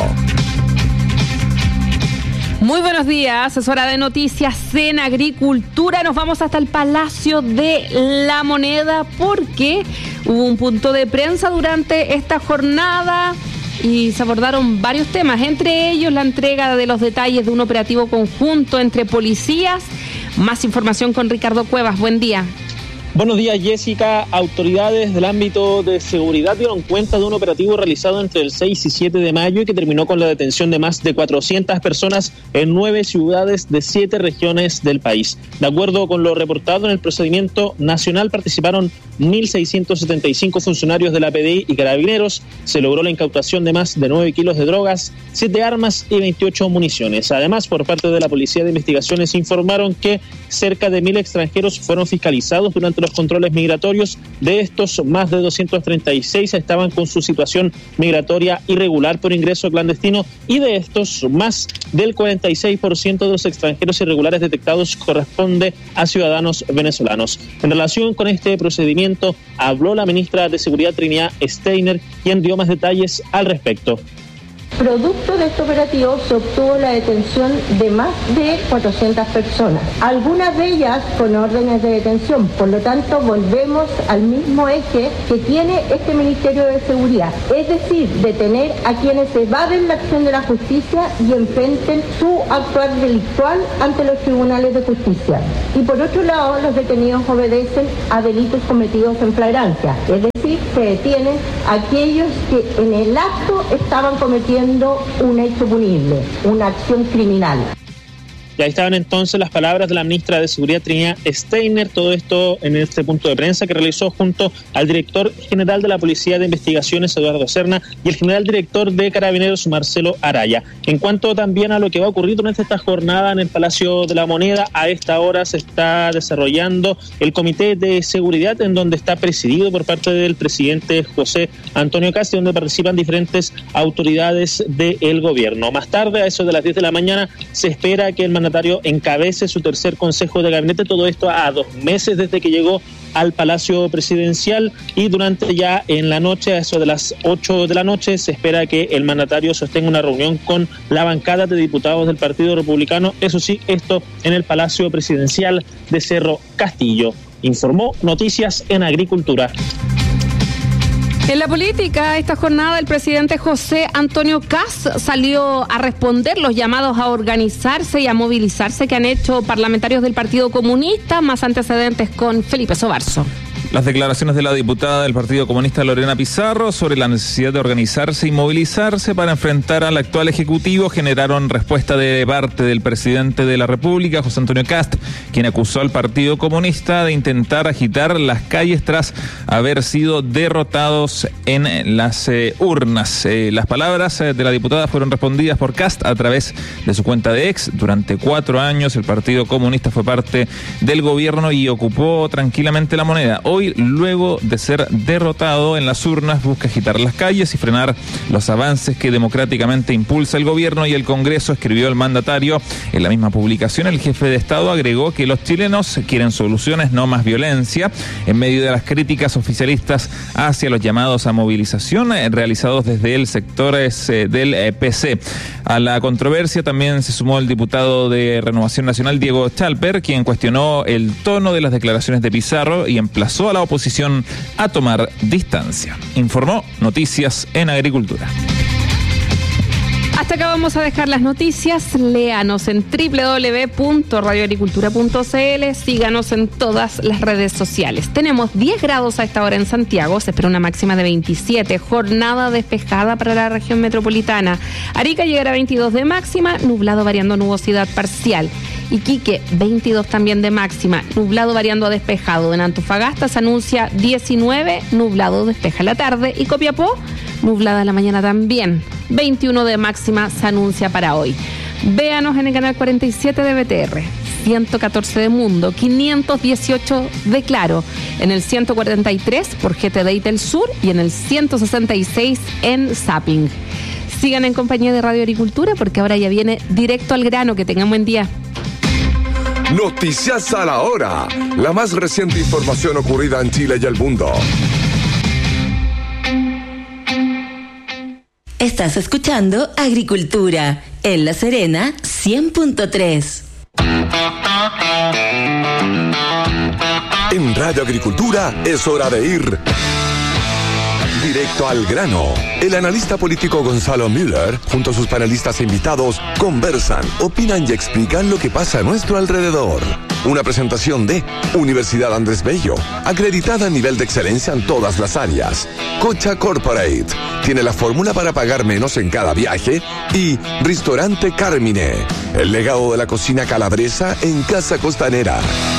Muy buenos días, es hora de noticias en agricultura. Nos vamos hasta el Palacio de la Moneda porque hubo un punto de prensa durante esta jornada y se abordaron varios temas, entre ellos la entrega de los detalles de un operativo conjunto entre policías. Más información con Ricardo Cuevas, buen día. Buenos días, Jessica. Autoridades del ámbito de seguridad dieron cuenta de un operativo realizado entre el seis y siete de mayo y que terminó con la detención de más de cuatrocientas personas en nueve ciudades de siete regiones del país. De acuerdo con lo reportado en el procedimiento nacional, participaron mil seiscientos setenta y cinco funcionarios de la P D I y carabineros. Se logró la incautación de más de nueve kilos de drogas, siete armas y veintiocho municiones. Además, por parte de la Policía de Investigaciones informaron que cerca de mil extranjeros fueron fiscalizados durante los controles migratorios. De estos, más de doscientos treinta y seis estaban con su situación migratoria irregular por ingreso clandestino y de estos, más del cuarenta y seis por ciento de los extranjeros irregulares detectados corresponde a ciudadanos venezolanos. En relación con este procedimiento, habló la ministra de Seguridad Trinidad Steiner, quien dio más detalles al respecto. Producto de este operativo se obtuvo la detención de más de cuatrocientas personas, algunas de ellas con órdenes de detención. Por lo tanto, volvemos al mismo eje que tiene este Ministerio de Seguridad, es decir, detener a quienes evaden la acción de la justicia y enfrenten su actuar delictual ante los tribunales de justicia. Y por otro lado, los detenidos obedecen a delitos cometidos en flagrancia, es decir, se detienen a aquellos que en el acto estaban cometiendo un hecho punible, una acción criminal. Y ahí estaban entonces las palabras de la ministra de Seguridad, Trinidad Steiner, todo esto en este punto de prensa que realizó junto al director general de la Policía de Investigaciones, Eduardo Serna, y el general director de Carabineros, Marcelo Araya. En cuanto también a lo que va a ocurrir durante esta jornada en el Palacio de la Moneda, a esta hora se está desarrollando el Comité de Seguridad, en donde está presidido por parte del presidente José Antonio Kast, donde participan diferentes autoridades del gobierno. Más tarde, a eso de las diez de la mañana, se espera que el mandatario encabece su tercer consejo de gabinete, todo esto a dos meses desde que llegó al Palacio Presidencial, y durante ya en la noche, a eso de las ocho de la noche, se espera que el mandatario sostenga una reunión con la bancada de diputados del Partido Republicano, eso sí, esto en el Palacio Presidencial de Cerro Castillo. Informó Noticias en Agricultura. En la política, esta jornada el presidente José Antonio Kast salió a responder los llamados a organizarse y a movilizarse que han hecho parlamentarios del Partido Comunista, más antecedentes con Felipe Sobarzo. Las declaraciones de la diputada del Partido Comunista Lorena Pizarro sobre la necesidad de organizarse y movilizarse para enfrentar al actual Ejecutivo generaron respuesta de parte del presidente de la República, José Antonio Kast, quien acusó al Partido Comunista de intentar agitar las calles tras haber sido derrotados en las eh, urnas. Eh, las palabras eh, de la diputada fueron respondidas por Kast a través de su cuenta de ex. Durante cuatro años el Partido Comunista fue parte del gobierno y ocupó tranquilamente la moneda. Hoy, luego de ser derrotado en las urnas, busca agitar las calles y frenar los avances que democráticamente impulsa el gobierno y el Congreso, escribió el mandatario. En la misma publicación, el jefe de Estado agregó que los chilenos quieren soluciones, no más violencia, en medio de las críticas oficialistas hacia los llamados a movilización eh, realizados desde el sector eh, del eh, P C. A la controversia también se sumó el diputado de Renovación Nacional, Diego Chalper, quien cuestionó el tono de las declaraciones de Pizarro y emplazó a la oposición a tomar distancia. Informó Noticias en Agricultura. Hasta acá vamos a dejar las noticias. Léanos en doble u doble u doble u punto radio agricultura punto c l. Síganos en todas las redes sociales. Tenemos diez grados a esta hora en Santiago. Se espera una máxima de veintisiete. Jornada despejada para la región metropolitana. Arica llegará a veintidós de máxima. Nublado variando nubosidad parcial. Iquique, veintidós también de máxima, nublado variando a despejado. En Antofagasta se anuncia diecinueve, nublado despeja la tarde. Y Copiapó, nublada la mañana también. veintiuno de máxima se anuncia para hoy. Véanos en el canal cuarenta y siete de B T R, ciento catorce de Mundo, quinientos dieciocho de Claro, en el ciento cuarenta y tres por G T D del Sur y en el ciento sesenta y seis en Zapping. Sigan en compañía de Radio Agricultura porque ahora ya viene directo al grano. Que tengan buen día. Noticias a la hora. La más reciente información ocurrida en Chile y el mundo. Estás escuchando Agricultura en La Serena cien punto tres. En Radio Agricultura es hora de ir directo al grano. El analista político Gonzalo Müller, junto a sus panelistas e invitados, conversan, opinan y explican lo que pasa a nuestro alrededor. Una presentación de Universidad Andrés Bello, acreditada a nivel de excelencia en todas las áreas. Cocha Corporate, tiene la fórmula para pagar menos en cada viaje. Y Restaurante Carmine, el legado de la cocina calabresa en Casa Costanera.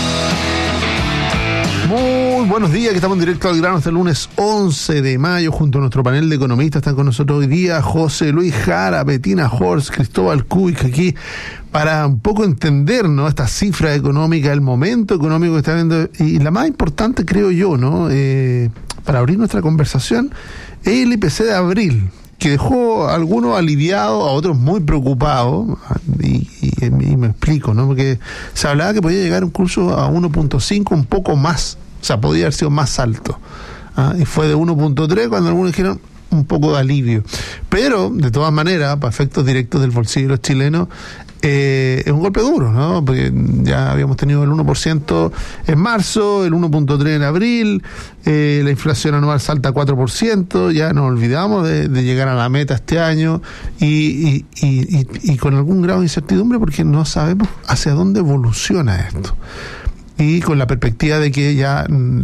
Muy buenos días, que estamos en directo al grano hasta el lunes once de mayo junto a nuestro panel de economistas. Están con nosotros hoy día José Luis Jara, Bettina Horst, Cristóbal Kubik, aquí para un poco entender, ¿no?, esta cifra económica, el momento económico que está viendo, y la más importante, creo yo, ¿no?, eh, para abrir nuestra conversación, es el I P C de abril, que dejó a algunos aliviados, a otros muy preocupados, y, y, y me explico, ¿no?, porque se hablaba que podía llegar incluso a uno punto cinco, un poco más, o sea, podía haber sido más alto, ¿ah? Y fue de uno punto tres cuando algunos dijeron, un poco de alivio. Pero, de todas maneras, para efectos directos del bolsillo de los chilenos, Eh, es un golpe duro, ¿no? Porque ya habíamos tenido el uno por ciento en marzo, el uno punto tres en abril, eh, la inflación anual salta a cuatro por ciento, ya nos olvidamos de, de llegar a la meta este año y, y, y, y, y con algún grado de incertidumbre porque no sabemos hacia dónde evoluciona esto. Y con la perspectiva de que ya mm,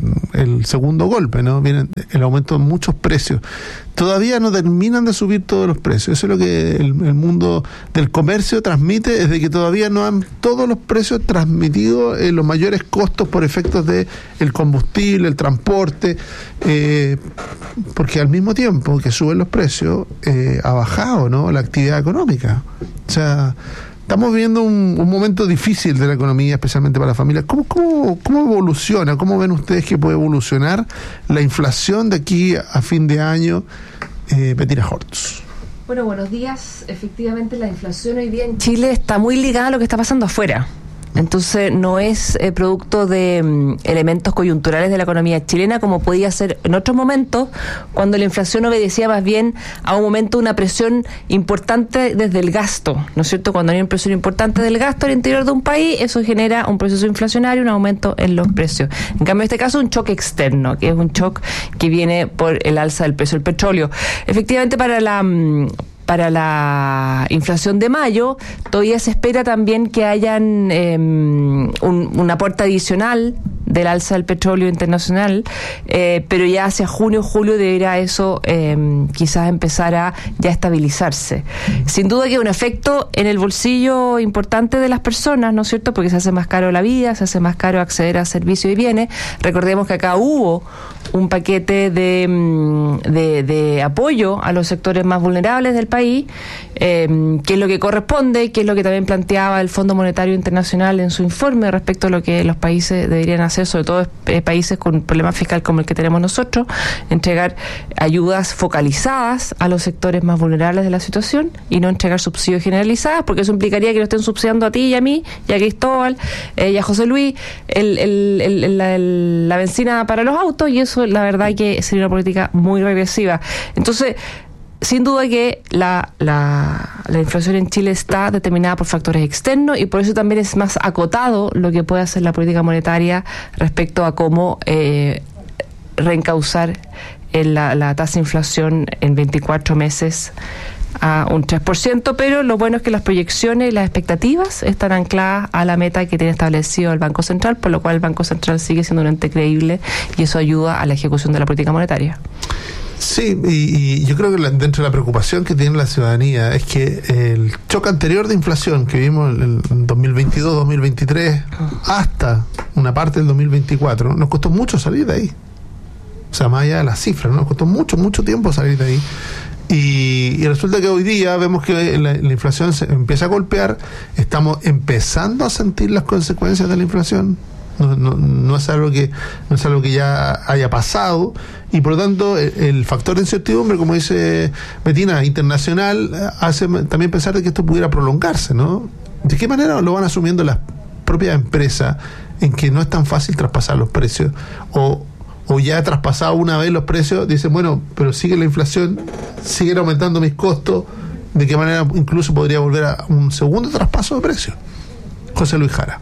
el segundo golpe, ¿no? Viene el aumento de muchos precios. Todavía no terminan de subir todos los precios. Eso es lo que el, el mundo del comercio transmite, es de que todavía no han todos los precios transmitidos en los mayores costos por efectos de el combustible, el transporte, eh, porque al mismo tiempo que suben los precios, eh, ha bajado, ¿no?, la actividad económica. O sea, estamos viviendo un, un momento difícil de la economía, especialmente para las familias. ¿Cómo, cómo, cómo evoluciona? ¿Cómo ven ustedes que puede evolucionar la inflación de aquí a fin de año? Eh, Bettina Hortz. Bueno, buenos días. Efectivamente, la inflación hoy día en Chile está muy ligada a lo que está pasando afuera. Entonces, no es eh, producto de um, elementos coyunturales de la economía chilena como podía ser en otros momentos, cuando la inflación obedecía más bien a un momento, una presión importante desde el gasto, ¿no es cierto? Cuando hay una presión importante del gasto al interior de un país, eso genera un proceso inflacionario, un aumento en los precios. En cambio, en este caso, un choque externo, que es un shock que viene por el alza del precio del petróleo. Efectivamente, para la... Um, Para la inflación de mayo, todavía se espera también que hayan eh, un, un aporte adicional del alza del petróleo internacional, eh, pero ya hacia junio, julio deberá eso eh, quizás empezar a ya estabilizarse. Sin duda que hay un efecto en el bolsillo importante de las personas, ¿no es cierto? Porque se hace más caro la vida, se hace más caro acceder a servicios y bienes. Recordemos que acá hubo un paquete de, de, de apoyo a los sectores más vulnerables del país, eh, que es lo que corresponde, que es lo que también planteaba el Fondo Monetario Internacional en su informe respecto a lo que los países deberían hacer, sobre todo eh, países con problemas fiscal como el que tenemos nosotros, entregar ayudas focalizadas a los sectores más vulnerables de la situación y no entregar subsidios generalizados, porque eso implicaría que lo estén subsidiando a ti y a mí, y a Cristóbal, eh, y a José Luis, el, el, el, el, la, el, la benzina para los autos, y eso la verdad que sería una política muy regresiva. Entonces, sin duda que la, la, la inflación en Chile está determinada por factores externos y por eso también es más acotado lo que puede hacer la política monetaria respecto a cómo eh, reencauzar en la, la tasa de inflación en veinticuatro meses a un tres por ciento, pero lo bueno es que las proyecciones y las expectativas están ancladas a la meta que tiene establecido el Banco Central, por lo cual el Banco Central sigue siendo un ente creíble y eso ayuda a la ejecución de la política monetaria. Sí, y, y yo creo que la, dentro de la preocupación que tiene la ciudadanía es que el choque anterior de inflación que vimos en, en dos mil veintidós, dos mil veintitrés, hasta una parte del dos mil veinticuatro, nos costó mucho salir de ahí. O sea, más allá de las cifras, ¿no? Nos costó mucho, mucho tiempo salir de ahí. Y, y resulta que hoy día vemos que la, la inflación se empieza a golpear, estamos empezando a sentir las consecuencias de la inflación. No, no, no es algo que no es algo que ya haya pasado y por lo tanto el, el factor de incertidumbre, como dice Bettina, internacional, hace también pensar de que esto pudiera prolongarse, ¿no? ¿De qué manera lo van asumiendo las propias empresas en que no es tan fácil traspasar los precios? O o ya traspasado una vez los precios, dicen, bueno, pero sigue la inflación, siguen aumentando mis costos, ¿de qué manera incluso podría volver a un segundo traspaso de precios? José Luis Jara.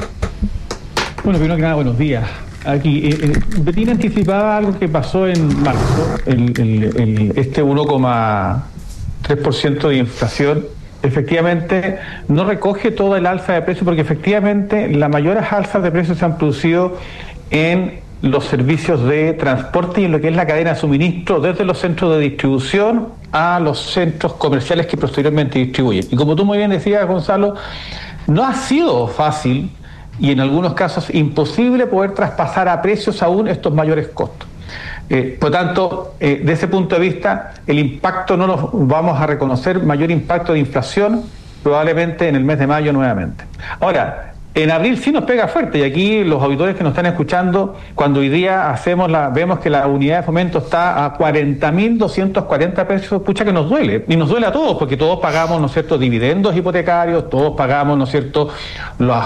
Bueno, primero que nada, buenos días. Aquí, eh, eh, Bettina anticipaba algo que pasó en marzo, el, el, el, este uno coma tres por ciento de inflación. Efectivamente, no recoge toda el alza de precios, porque efectivamente las mayores alzas de precios se han producido en los servicios de transporte y en lo que es la cadena de suministro, desde los centros de distribución a los centros comerciales que posteriormente distribuyen. Y como tú muy bien decías, Gonzalo, no ha sido fácil y en algunos casos imposible poder traspasar a precios aún estos mayores costos. Eh, por tanto, eh, de ese punto de vista, el impacto no nos vamos a reconocer, mayor impacto de inflación probablemente en el mes de mayo nuevamente. Ahora, en abril sí nos pega fuerte, y aquí los auditores que nos están escuchando, cuando hoy día hacemos la, vemos que la unidad de fomento está a cuarenta mil doscientos cuarenta pesos, pucha que nos duele, y nos duele a todos, porque todos pagamos, ¿no es cierto?, dividendos hipotecarios, todos pagamos, ¿no es cierto?, los, los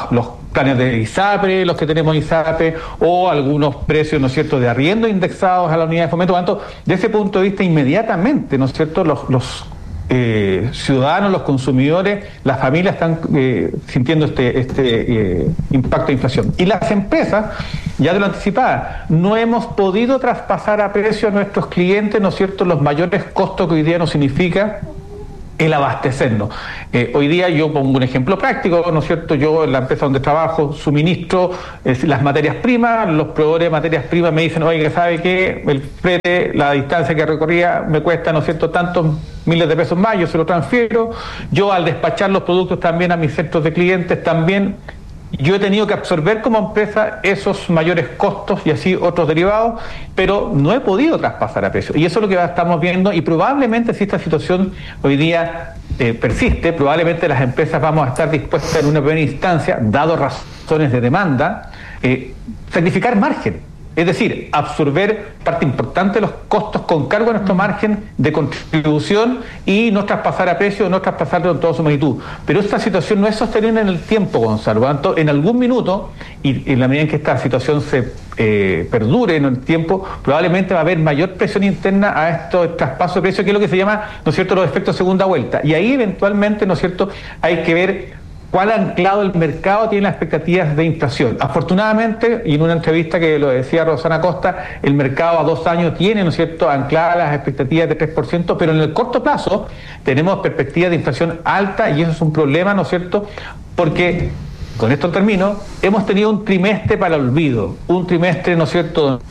planes de ISAPRE, los que tenemos ISAPRE, o algunos precios, ¿no es cierto?, de arriendo indexados a la unidad de fomento. Por lo tanto, desde ese punto de vista, inmediatamente, ¿no es cierto?, los, los eh, ciudadanos, los consumidores, las familias están eh, sintiendo este, este eh, impacto de inflación. Y las empresas, ya te lo anticipaba, no hemos podido traspasar a precio a nuestros clientes, ¿no es cierto?, los mayores costos que hoy día nos significa el abastecernos. Eh, hoy día yo pongo un ejemplo práctico, ¿no es cierto? Yo en la empresa donde trabajo suministro eh, las materias primas, los proveedores de materias primas me dicen, oye, ¿sabe qué? El flete, la distancia que recorría me cuesta, ¿no es cierto?, tantos miles de pesos más, yo se lo transfiero. Yo al despachar los productos también a mis centros de clientes también, yo he tenido que absorber como empresa esos mayores costos y así otros derivados, pero no he podido traspasar a precio. Y eso es lo que estamos viendo, y probablemente si esta situación hoy día eh, persiste, probablemente las empresas vamos a estar dispuestas en una primera instancia, dado razones de demanda, eh, sacrificar margen. Es decir, absorber parte importante de los costos con cargo a nuestro margen de contribución y no traspasar a precio, no traspasarlo en toda su magnitud. Pero esta situación no es sostenible en el tiempo, Gonzalo. Por lo tanto, en algún minuto, y en la medida en que esta situación se eh, perdure en el tiempo, probablemente va a haber mayor presión interna a estos traspasos de precio, que es lo que se llama, ¿no es cierto?, los efectos de segunda vuelta. Y ahí eventualmente, ¿no es cierto?, hay que ver cuál anclado el mercado tiene las expectativas de inflación. Afortunadamente, y en una entrevista que lo decía Rosana Costa, el mercado a dos años tiene, ¿no es cierto?, ancladas las expectativas de tres por ciento, pero en el corto plazo tenemos perspectivas de inflación alta y eso es un problema, ¿no es cierto?, porque, con esto termino, hemos tenido un trimestre para el olvido, un trimestre, ¿no es cierto?,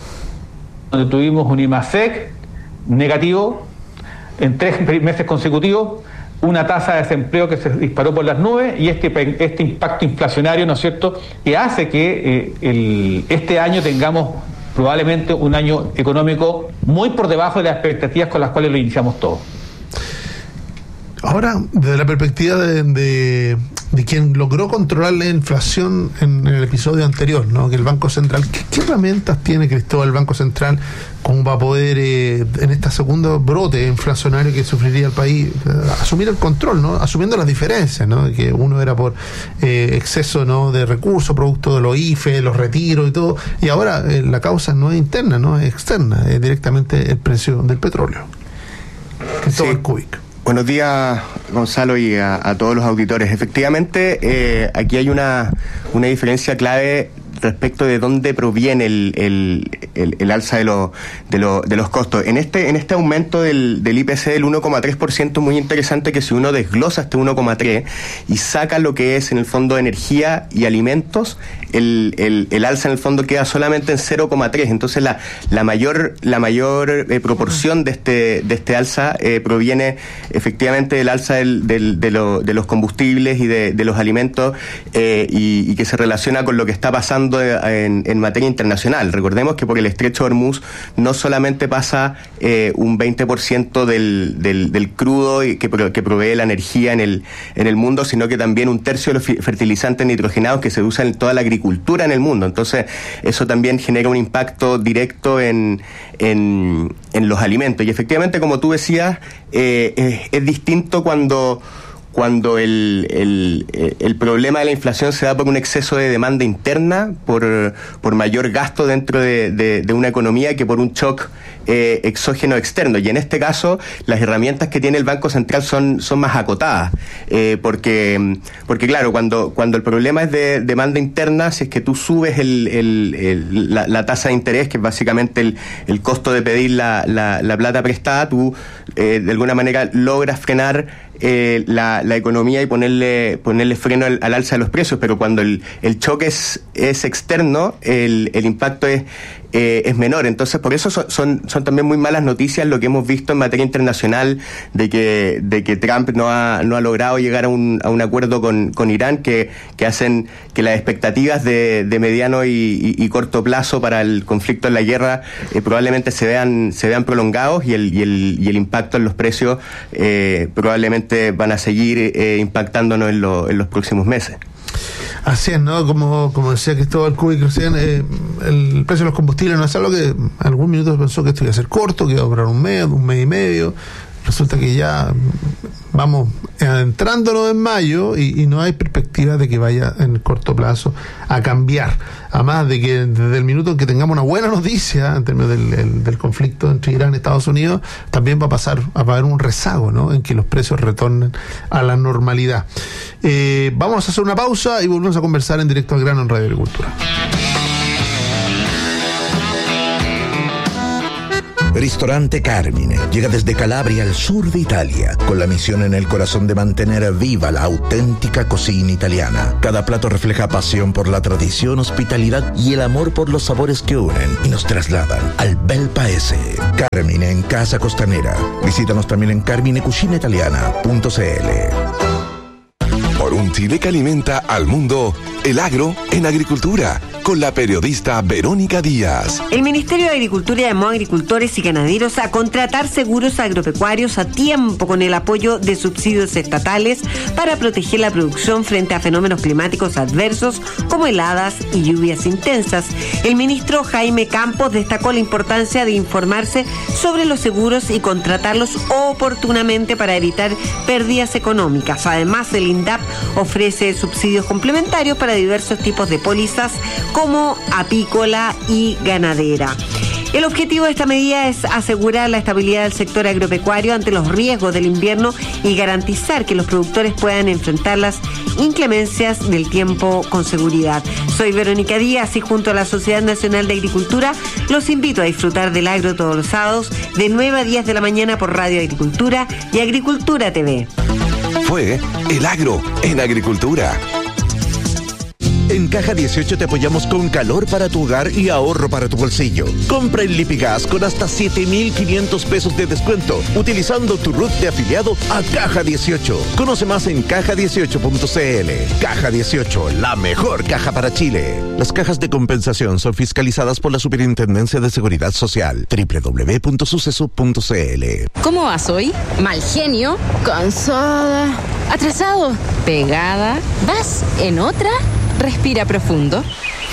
donde tuvimos un IMASEC negativo en tres meses consecutivos, una tasa de desempleo que se disparó por las nubes y este, este impacto inflacionario, ¿no es cierto?, que hace que eh, el, este año tengamos probablemente un año económico muy por debajo de las expectativas con las cuales lo iniciamos todos. Ahora, desde la perspectiva de, de, de quien logró controlar la inflación en, en el episodio anterior, ¿no?, que el Banco Central, ¿qué, qué herramientas tiene, Cristóbal, el Banco Central como para poder, eh, en este segundo brote inflacionario que sufriría el país, eh, asumir el control, ¿no?, asumiendo las diferencias, ¿no?, que uno era por eh, exceso, ¿no?, de recursos, producto de los I F E, los retiros y todo, y ahora eh, la causa no es interna, no es externa, es directamente el precio del petróleo. Cristóbal sí. Kubik. Buenos días, Gonzalo, y a, a todos los auditores. Efectivamente, eh, aquí hay una, una diferencia clave respecto de dónde proviene el, el, el, el alza de, lo, de, lo, de los costos. En este, en este aumento del, del I P C del uno coma tres por ciento, muy interesante que si uno desglosa este uno coma tres y saca lo que es en el fondo energía y alimentos, el, el, el alza en el fondo queda solamente en cero coma tres. Entonces la, la mayor, la mayor eh, proporción de este, de este alza eh, proviene efectivamente del alza del, del, de, lo, de los combustibles y de, de los alimentos eh, y, y que se relaciona con lo que está pasando En, en materia internacional. Recordemos que por el estrecho de Hormuz no solamente pasa eh, un veinte por ciento del, del, del crudo y que, que provee la energía en el, en el mundo, sino que también un tercio de los fertilizantes nitrogenados que se usan en toda la agricultura en el mundo. Entonces, eso también genera un impacto directo en, en, en los alimentos. Y efectivamente, como tú decías, eh, es, es distinto cuando cuando el, el, el problema de la inflación se da por un exceso de demanda interna, por, por mayor gasto dentro de, de, de una economía que por un shock eh, exógeno externo. Y en este caso, las herramientas que tiene el Banco Central son, son más acotadas, eh, porque, porque claro, cuando, cuando el problema es de demanda interna, si es que tú subes el, el, el, la, la tasa de interés, que es básicamente el, el costo de pedir la, la, la plata prestada, tú eh, de alguna manera logras frenar Eh, la, la economía y ponerle ponerle freno al, al alza de los precios, pero cuando el, el choque es, es externo, el, el impacto es eh, es menor. Entonces, por eso son, son son también muy malas noticias lo que hemos visto en materia internacional de que de que Trump no ha no ha logrado llegar a un a un acuerdo con, con Irán que, que hacen que las expectativas de, de mediano y, y, y corto plazo para el conflicto en la guerra eh, probablemente se vean se vean prolongados y el y el y el impacto en los precios eh, probablemente van a seguir eh, impactándonos en, lo, en los próximos meses. Así es, ¿no? Como, como decía Cristóbal Kubik recién, eh, el precio de los combustibles no es algo que en algún minuto se pensó que esto iba a ser corto, que iba a durar un mes, un mes y medio. resulta que ya vamos adentrándonos en mayo y, y no hay perspectiva de que vaya en corto plazo a cambiar. Además de que desde el minuto en que tengamos una buena noticia en términos del, del, del conflicto entre Irán y Estados Unidos, también va a pasar a haber un rezago, ¿no?, en que los precios retornen a la normalidad. Eh, vamos a hacer una pausa y volvemos a conversar en Directo al Grano en Radio Agricultura. Ristorante Carmine llega desde Calabria al sur de Italia, con la misión en el corazón de mantener viva la auténtica cocina italiana. Cada plato refleja pasión por la tradición, hospitalidad y el amor por los sabores que unen y nos trasladan al bel paese. Carmine en Casa Costanera. Visítanos también en carmine cucina italiana punto c l. Por un Chile que alimenta al mundo, el agro en agricultura, con la periodista Verónica Díaz. El Ministerio de Agricultura llamó a agricultores y ganaderos a contratar seguros agropecuarios a tiempo con el apoyo de subsidios estatales para proteger la producción frente a fenómenos climáticos adversos como heladas y lluvias intensas. El ministro Jaime Campos destacó la importancia de informarse sobre los seguros y contratarlos oportunamente para evitar pérdidas económicas. Además, el INDAP ofrece subsidios complementarios para diversos tipos de pólizas como apícola y ganadera. El objetivo de esta medida es asegurar la estabilidad del sector agropecuario ante los riesgos del invierno y garantizar que los productores puedan enfrentar las inclemencias del tiempo con seguridad. Soy Verónica Díaz y junto a la Sociedad Nacional de Agricultura los invito a disfrutar del agro todos los sábados de nueve a diez de la mañana por Radio Agricultura y Agricultura T V. Fue El Agro en Agricultura. En Caja dieciocho te apoyamos con calor para tu hogar y ahorro para tu bolsillo. Compra en Lipigas con hasta siete mil quinientos pesos de descuento, utilizando tu R U T de afiliado a Caja dieciocho. Conoce más en caja dieciocho punto c l. Caja dieciocho, la mejor caja para Chile. Las cajas de compensación son fiscalizadas por la Superintendencia de Seguridad Social. doble u doble u doble u punto suceso punto c l. ¿Cómo vas hoy? Mal genio, cansada, atrasado, pegada. ¿Vas en otra? Respira profundo.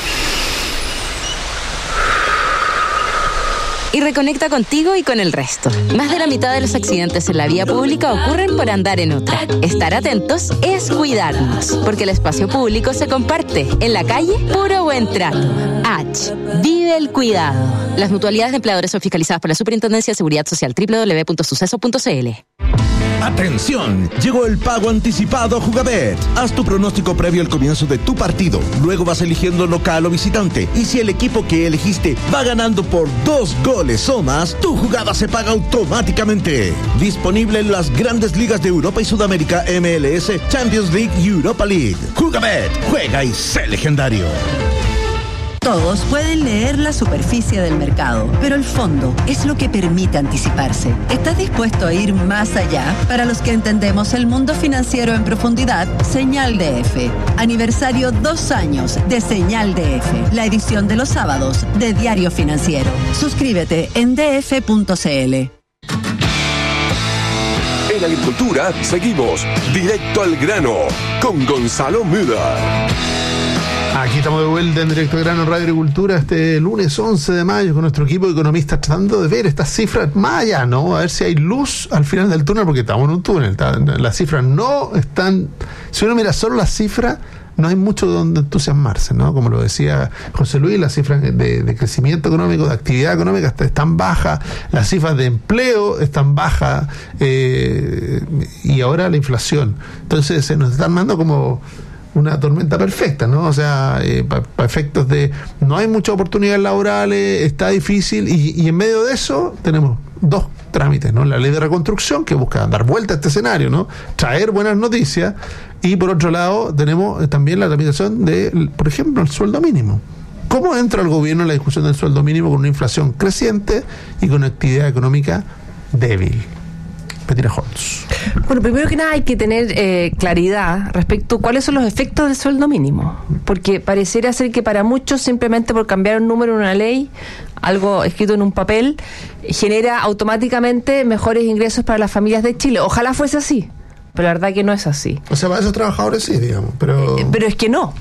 Y reconecta contigo y con el resto. Más de la mitad de los accidentes en la vía pública ocurren por andar en otra. Estar atentos es cuidarnos, porque el espacio público se comparte. En la calle, puro buen trato. H. Vive el cuidado. Las mutualidades de empleadores son fiscalizadas por la Superintendencia de Seguridad Social. doble u doble u doble u punto suceso punto c l. ¡Atención! Llegó el pago anticipado Jugabet. Haz tu pronóstico previo al comienzo de tu partido. Luego vas eligiendo local o visitante. Y si el equipo que elegiste va ganando por dos goles o más, tu jugada se paga automáticamente. Disponible en las grandes ligas de Europa y Sudamérica, M L S, Champions League y Europa League. Jugabet. Juega y sé legendario. Todos pueden leer la superficie del mercado, pero el fondo es lo que permite anticiparse. ¿Estás dispuesto a ir más allá? Para los que entendemos el mundo financiero en profundidad, Señal D F. Aniversario dos años de Señal D F, la edición de los sábados de Diario Financiero. Suscríbete en d f punto c l. En Agricultura seguimos directo al grano con Gonzalo Müller. Aquí estamos de vuelta en Directo al Grano Radio Agricultura este lunes once de mayo con nuestro equipo de economistas tratando de ver estas cifras más allá, ¿no? A ver si hay luz al final del túnel, porque estamos en un túnel. Está, las cifras no están... Si uno mira solo las cifras, no hay mucho donde entusiasmarse, ¿no? Como lo decía José Luis, las cifras de, de crecimiento económico, de actividad económica están bajas, las cifras de empleo están bajas, eh, y ahora la inflación. Entonces se nos están mandando como una tormenta perfecta, ¿no? O sea, eh, para pa efectos de no hay muchas oportunidades laborales, está difícil, y, y en medio de eso tenemos dos trámites, ¿no? La ley de reconstrucción, que busca dar vuelta a este escenario, ¿no? Traer buenas noticias, y por otro lado tenemos también la tramitación de, por ejemplo, el sueldo mínimo. ¿Cómo entra el gobierno en la discusión del sueldo mínimo con una inflación creciente y con una actividad económica débil? Petina Holtz. Bueno, primero que nada hay que tener eh, claridad respecto a cuáles son los efectos del sueldo mínimo, porque pareciera ser que para muchos simplemente por cambiar un número en una ley, algo escrito en un papel, genera automáticamente mejores ingresos para las familias de Chile. Ojalá fuese así, pero la verdad que no es así. O sea, para esos trabajadores sí, digamos, pero... Eh, pero es que no.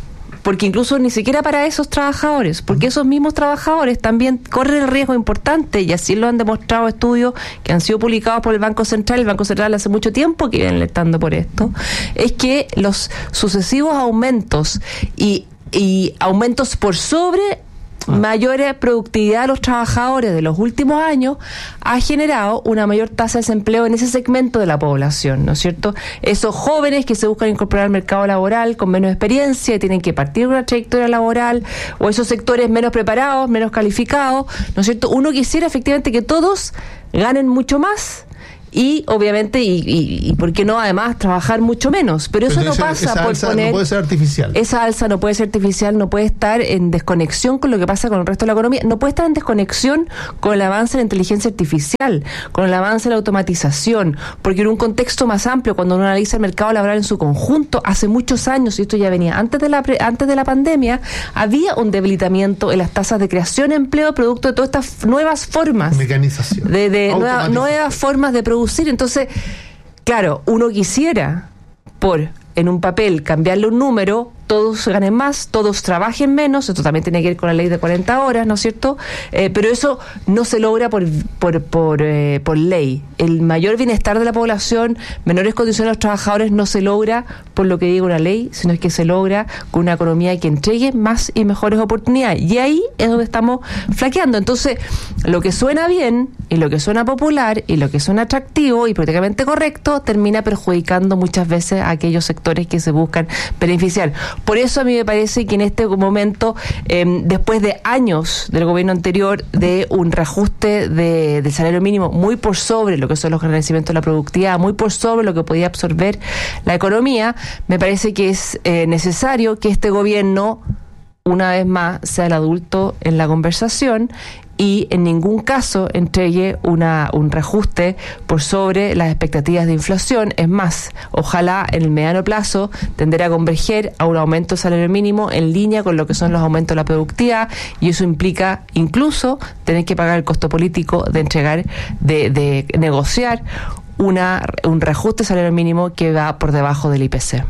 porque incluso ni siquiera para esos trabajadores, porque esos mismos trabajadores también corren el riesgo importante, y así lo han demostrado estudios que han sido publicados por el Banco Central. El Banco Central hace mucho tiempo que viene alertando por esto, es que los sucesivos aumentos y, y aumentos por sobre mayor productividad de los trabajadores de los últimos años ha generado una mayor tasa de desempleo en ese segmento de la población, ¿no es cierto? Esos jóvenes que se buscan incorporar al mercado laboral con menos experiencia y tienen que partir una trayectoria laboral, o esos sectores menos preparados, menos calificados, ¿no es cierto? Uno quisiera efectivamente que todos ganen mucho más y obviamente, y, y, y por qué no, además, trabajar mucho menos. Pero eso Pero no esa, pasa esa por alza poner... no puede ser artificial. Esa alza no puede ser artificial, no puede estar en desconexión con lo que pasa con el resto de la economía, no puede estar en desconexión con el avance de la inteligencia artificial, con el avance de la automatización, porque en un contexto más amplio, cuando uno analiza el mercado laboral en su conjunto, hace muchos años, y esto ya venía antes de la pre, antes de la pandemia, había un debilitamiento en las tasas de creación de empleo producto de todas estas nuevas formas. Mecanización. De, de nueva, nuevas formas de producir. Entonces, claro, uno quisiera, por en un papel, cambiarle un número, todos ganen más, todos trabajen menos. Esto también tiene que ver con la ley de cuarenta horas, ¿no es cierto? Eh, pero eso no se logra por por por, eh, por ley. El mayor bienestar de la población, menores condiciones de los trabajadores, no se logra por lo que diga una ley, sino es que se logra con una economía que entregue más y mejores oportunidades. Y ahí es donde estamos flaqueando. Entonces, lo que suena bien, y lo que suena popular, y lo que suena atractivo y prácticamente correcto, termina perjudicando muchas veces a aquellos sectores que se buscan beneficiar. Por eso a mí me parece que en este momento, eh, después de años del gobierno anterior de un reajuste de, del salario mínimo muy por sobre lo que son los agradecimientos de la productividad, muy por sobre lo que podía absorber la economía, me parece que es eh, necesario que este gobierno, una vez más, sea el adulto en la conversación y en ningún caso entregue una, un reajuste por sobre las expectativas de inflación. Es más, ojalá en el mediano plazo tender a converger a un aumento del salario mínimo en línea con lo que son los aumentos de la productividad, y eso implica incluso tener que pagar el costo político de entregar, de, de negociar una, un reajuste del salario mínimo que va por debajo del I P C.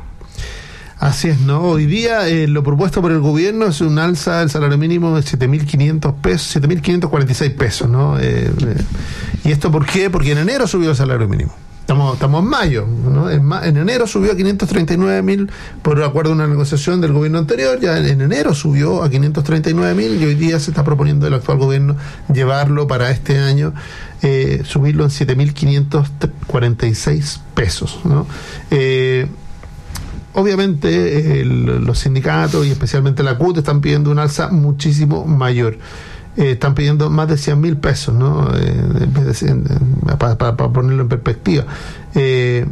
Así es, ¿no? Hoy día eh, lo propuesto por el gobierno es un alza del salario mínimo de siete mil quinientos pesos, siete mil quinientos cuarenta y seis pesos, ¿no? Eh, eh, ¿Y esto por qué? Porque en enero subió el salario mínimo. Estamos, estamos en mayo, ¿no? En, ma- en enero subió a quinientos treinta y nueve mil por acuerdo de una negociación del gobierno anterior. Ya en, en enero subió a quinientos treinta y nueve mil y hoy día se está proponiendo el actual gobierno llevarlo para este año, eh, subirlo en siete mil quinientos cuarenta y seis pesos, ¿no? Eh, Obviamente el, los sindicatos y especialmente la C U T están pidiendo un alza muchísimo mayor. Eh, están pidiendo más de cien mil pesos, ¿no? Eh, en vez de cien, eh, para, para, para ponerlo en perspectiva. Eh,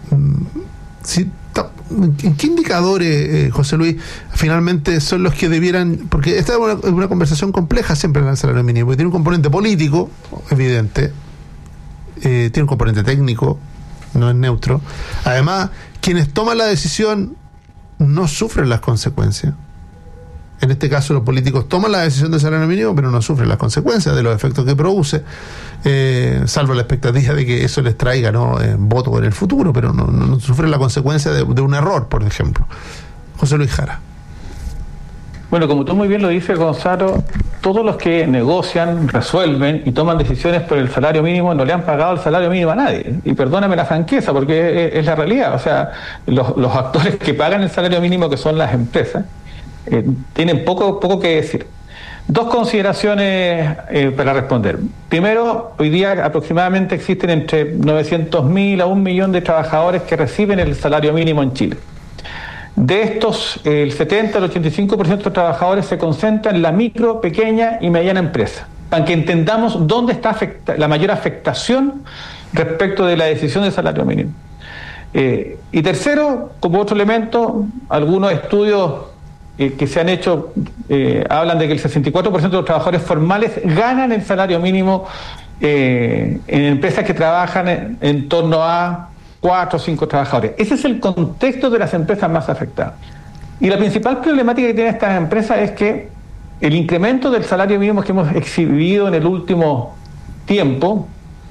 si, ta, ¿En qué indicadores, eh, José Luis, finalmente son los que debieran? Porque esta es una, una conversación compleja siempre en el salario mínimo, porque tiene un componente político, evidente, eh, tiene un componente técnico, no es neutro. Además, quienes toman la decisión no sufren las consecuencias. En este caso, los políticos toman la decisión del salario mínimo, pero no sufren las consecuencias de los efectos que produce, eh, salvo la expectativa de que eso les traiga, ¿no?, eh, votos en el futuro, pero no, no, no sufren la consecuencia de, de un error, por ejemplo. José Luis Jara. Bueno, como tú muy bien lo dices, Gonzalo, todos los que negocian, resuelven y toman decisiones por el salario mínimo no le han pagado el salario mínimo a nadie. Y perdóname la franqueza, porque es, es la realidad. O sea, los, los actores que pagan el salario mínimo, que son las empresas, eh, tienen poco, poco que decir. Dos consideraciones eh, para responder. Primero, hoy día aproximadamente existen entre novecientos mil a un millón de trabajadores que reciben el salario mínimo en Chile. De estos, el setenta al ochenta y cinco por ciento de los trabajadores se concentran en la micro, pequeña y mediana empresa, para que entendamos dónde está afecta, la mayor afectación respecto de la decisión del salario mínimo. Eh, y tercero, como otro elemento, algunos estudios eh, que se han hecho eh, hablan de que el sesenta y cuatro por ciento de los trabajadores formales ganan el salario mínimo eh, en empresas que trabajan en, en torno a cuatro o cinco trabajadores. Ese es el contexto de las empresas más afectadas. Y la principal problemática que tienen estas empresas es que el incremento del salario mínimo que hemos exhibido en el último tiempo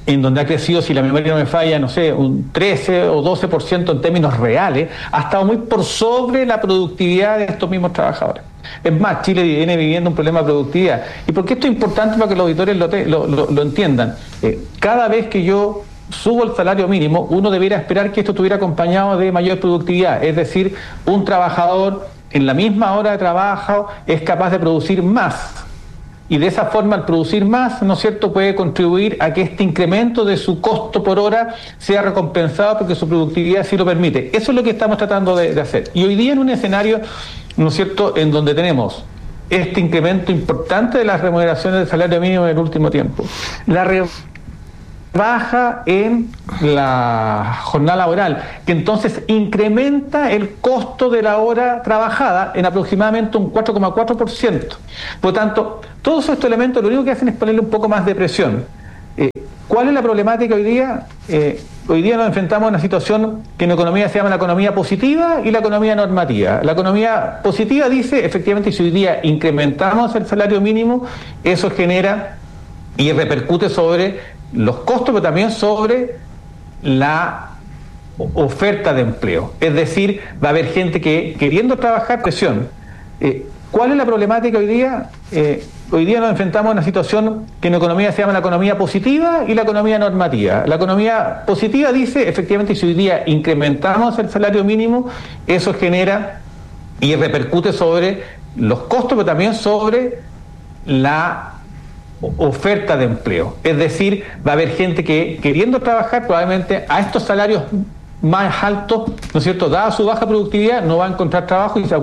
en donde ha crecido, si la memoria no me falla, no sé, un trece o doce por ciento en términos reales, ha estado muy por sobre la productividad de estos mismos trabajadores. Es más, Chile viene viviendo un problema de productividad. ¿Y por qué esto es importante para que los auditores lo, te, lo, lo, lo entiendan? Eh, cada vez que yo subo el salario mínimo, uno debiera esperar que esto estuviera acompañado de mayor productividad. Es decir, un trabajador en la misma hora de trabajo es capaz de producir más. Y de esa forma, al producir más, ¿no es cierto?, puede contribuir a que este incremento de su costo por hora sea recompensado porque su productividad sí lo permite. Eso es lo que estamos tratando de, de hacer. Y hoy día en un escenario, ¿no es cierto?, en donde tenemos este incremento importante de las remuneraciones del salario mínimo en el último tiempo, la rebaja en la jornada laboral, que entonces incrementa el costo de la hora trabajada en aproximadamente un cuatro coma cuatro por ciento. Por lo tanto, todos estos elementos lo único que hacen es ponerle un poco más de presión. Eh, ¿Cuál es la problemática hoy día? Eh, hoy día nos enfrentamos a una situación que en economía se llama la economía positiva y la economía normativa. La economía positiva dice, efectivamente, si hoy día incrementamos el salario mínimo, eso genera y repercute sobre los costos, pero también sobre la oferta de empleo. Es decir, va a haber gente que, queriendo trabajar, presión. Eh, ¿Cuál es la problemática hoy día? Eh, hoy día nos enfrentamos a una situación que en economía se llama la economía positiva y la economía normativa. La economía positiva dice, efectivamente, si hoy día incrementamos el salario mínimo, eso genera y repercute sobre los costos, pero también sobre la oferta de empleo. Es decir, va a haber gente que, queriendo trabajar, probablemente a estos salarios más altos, ¿no es cierto?, dada su baja productividad, no va a encontrar trabajo y se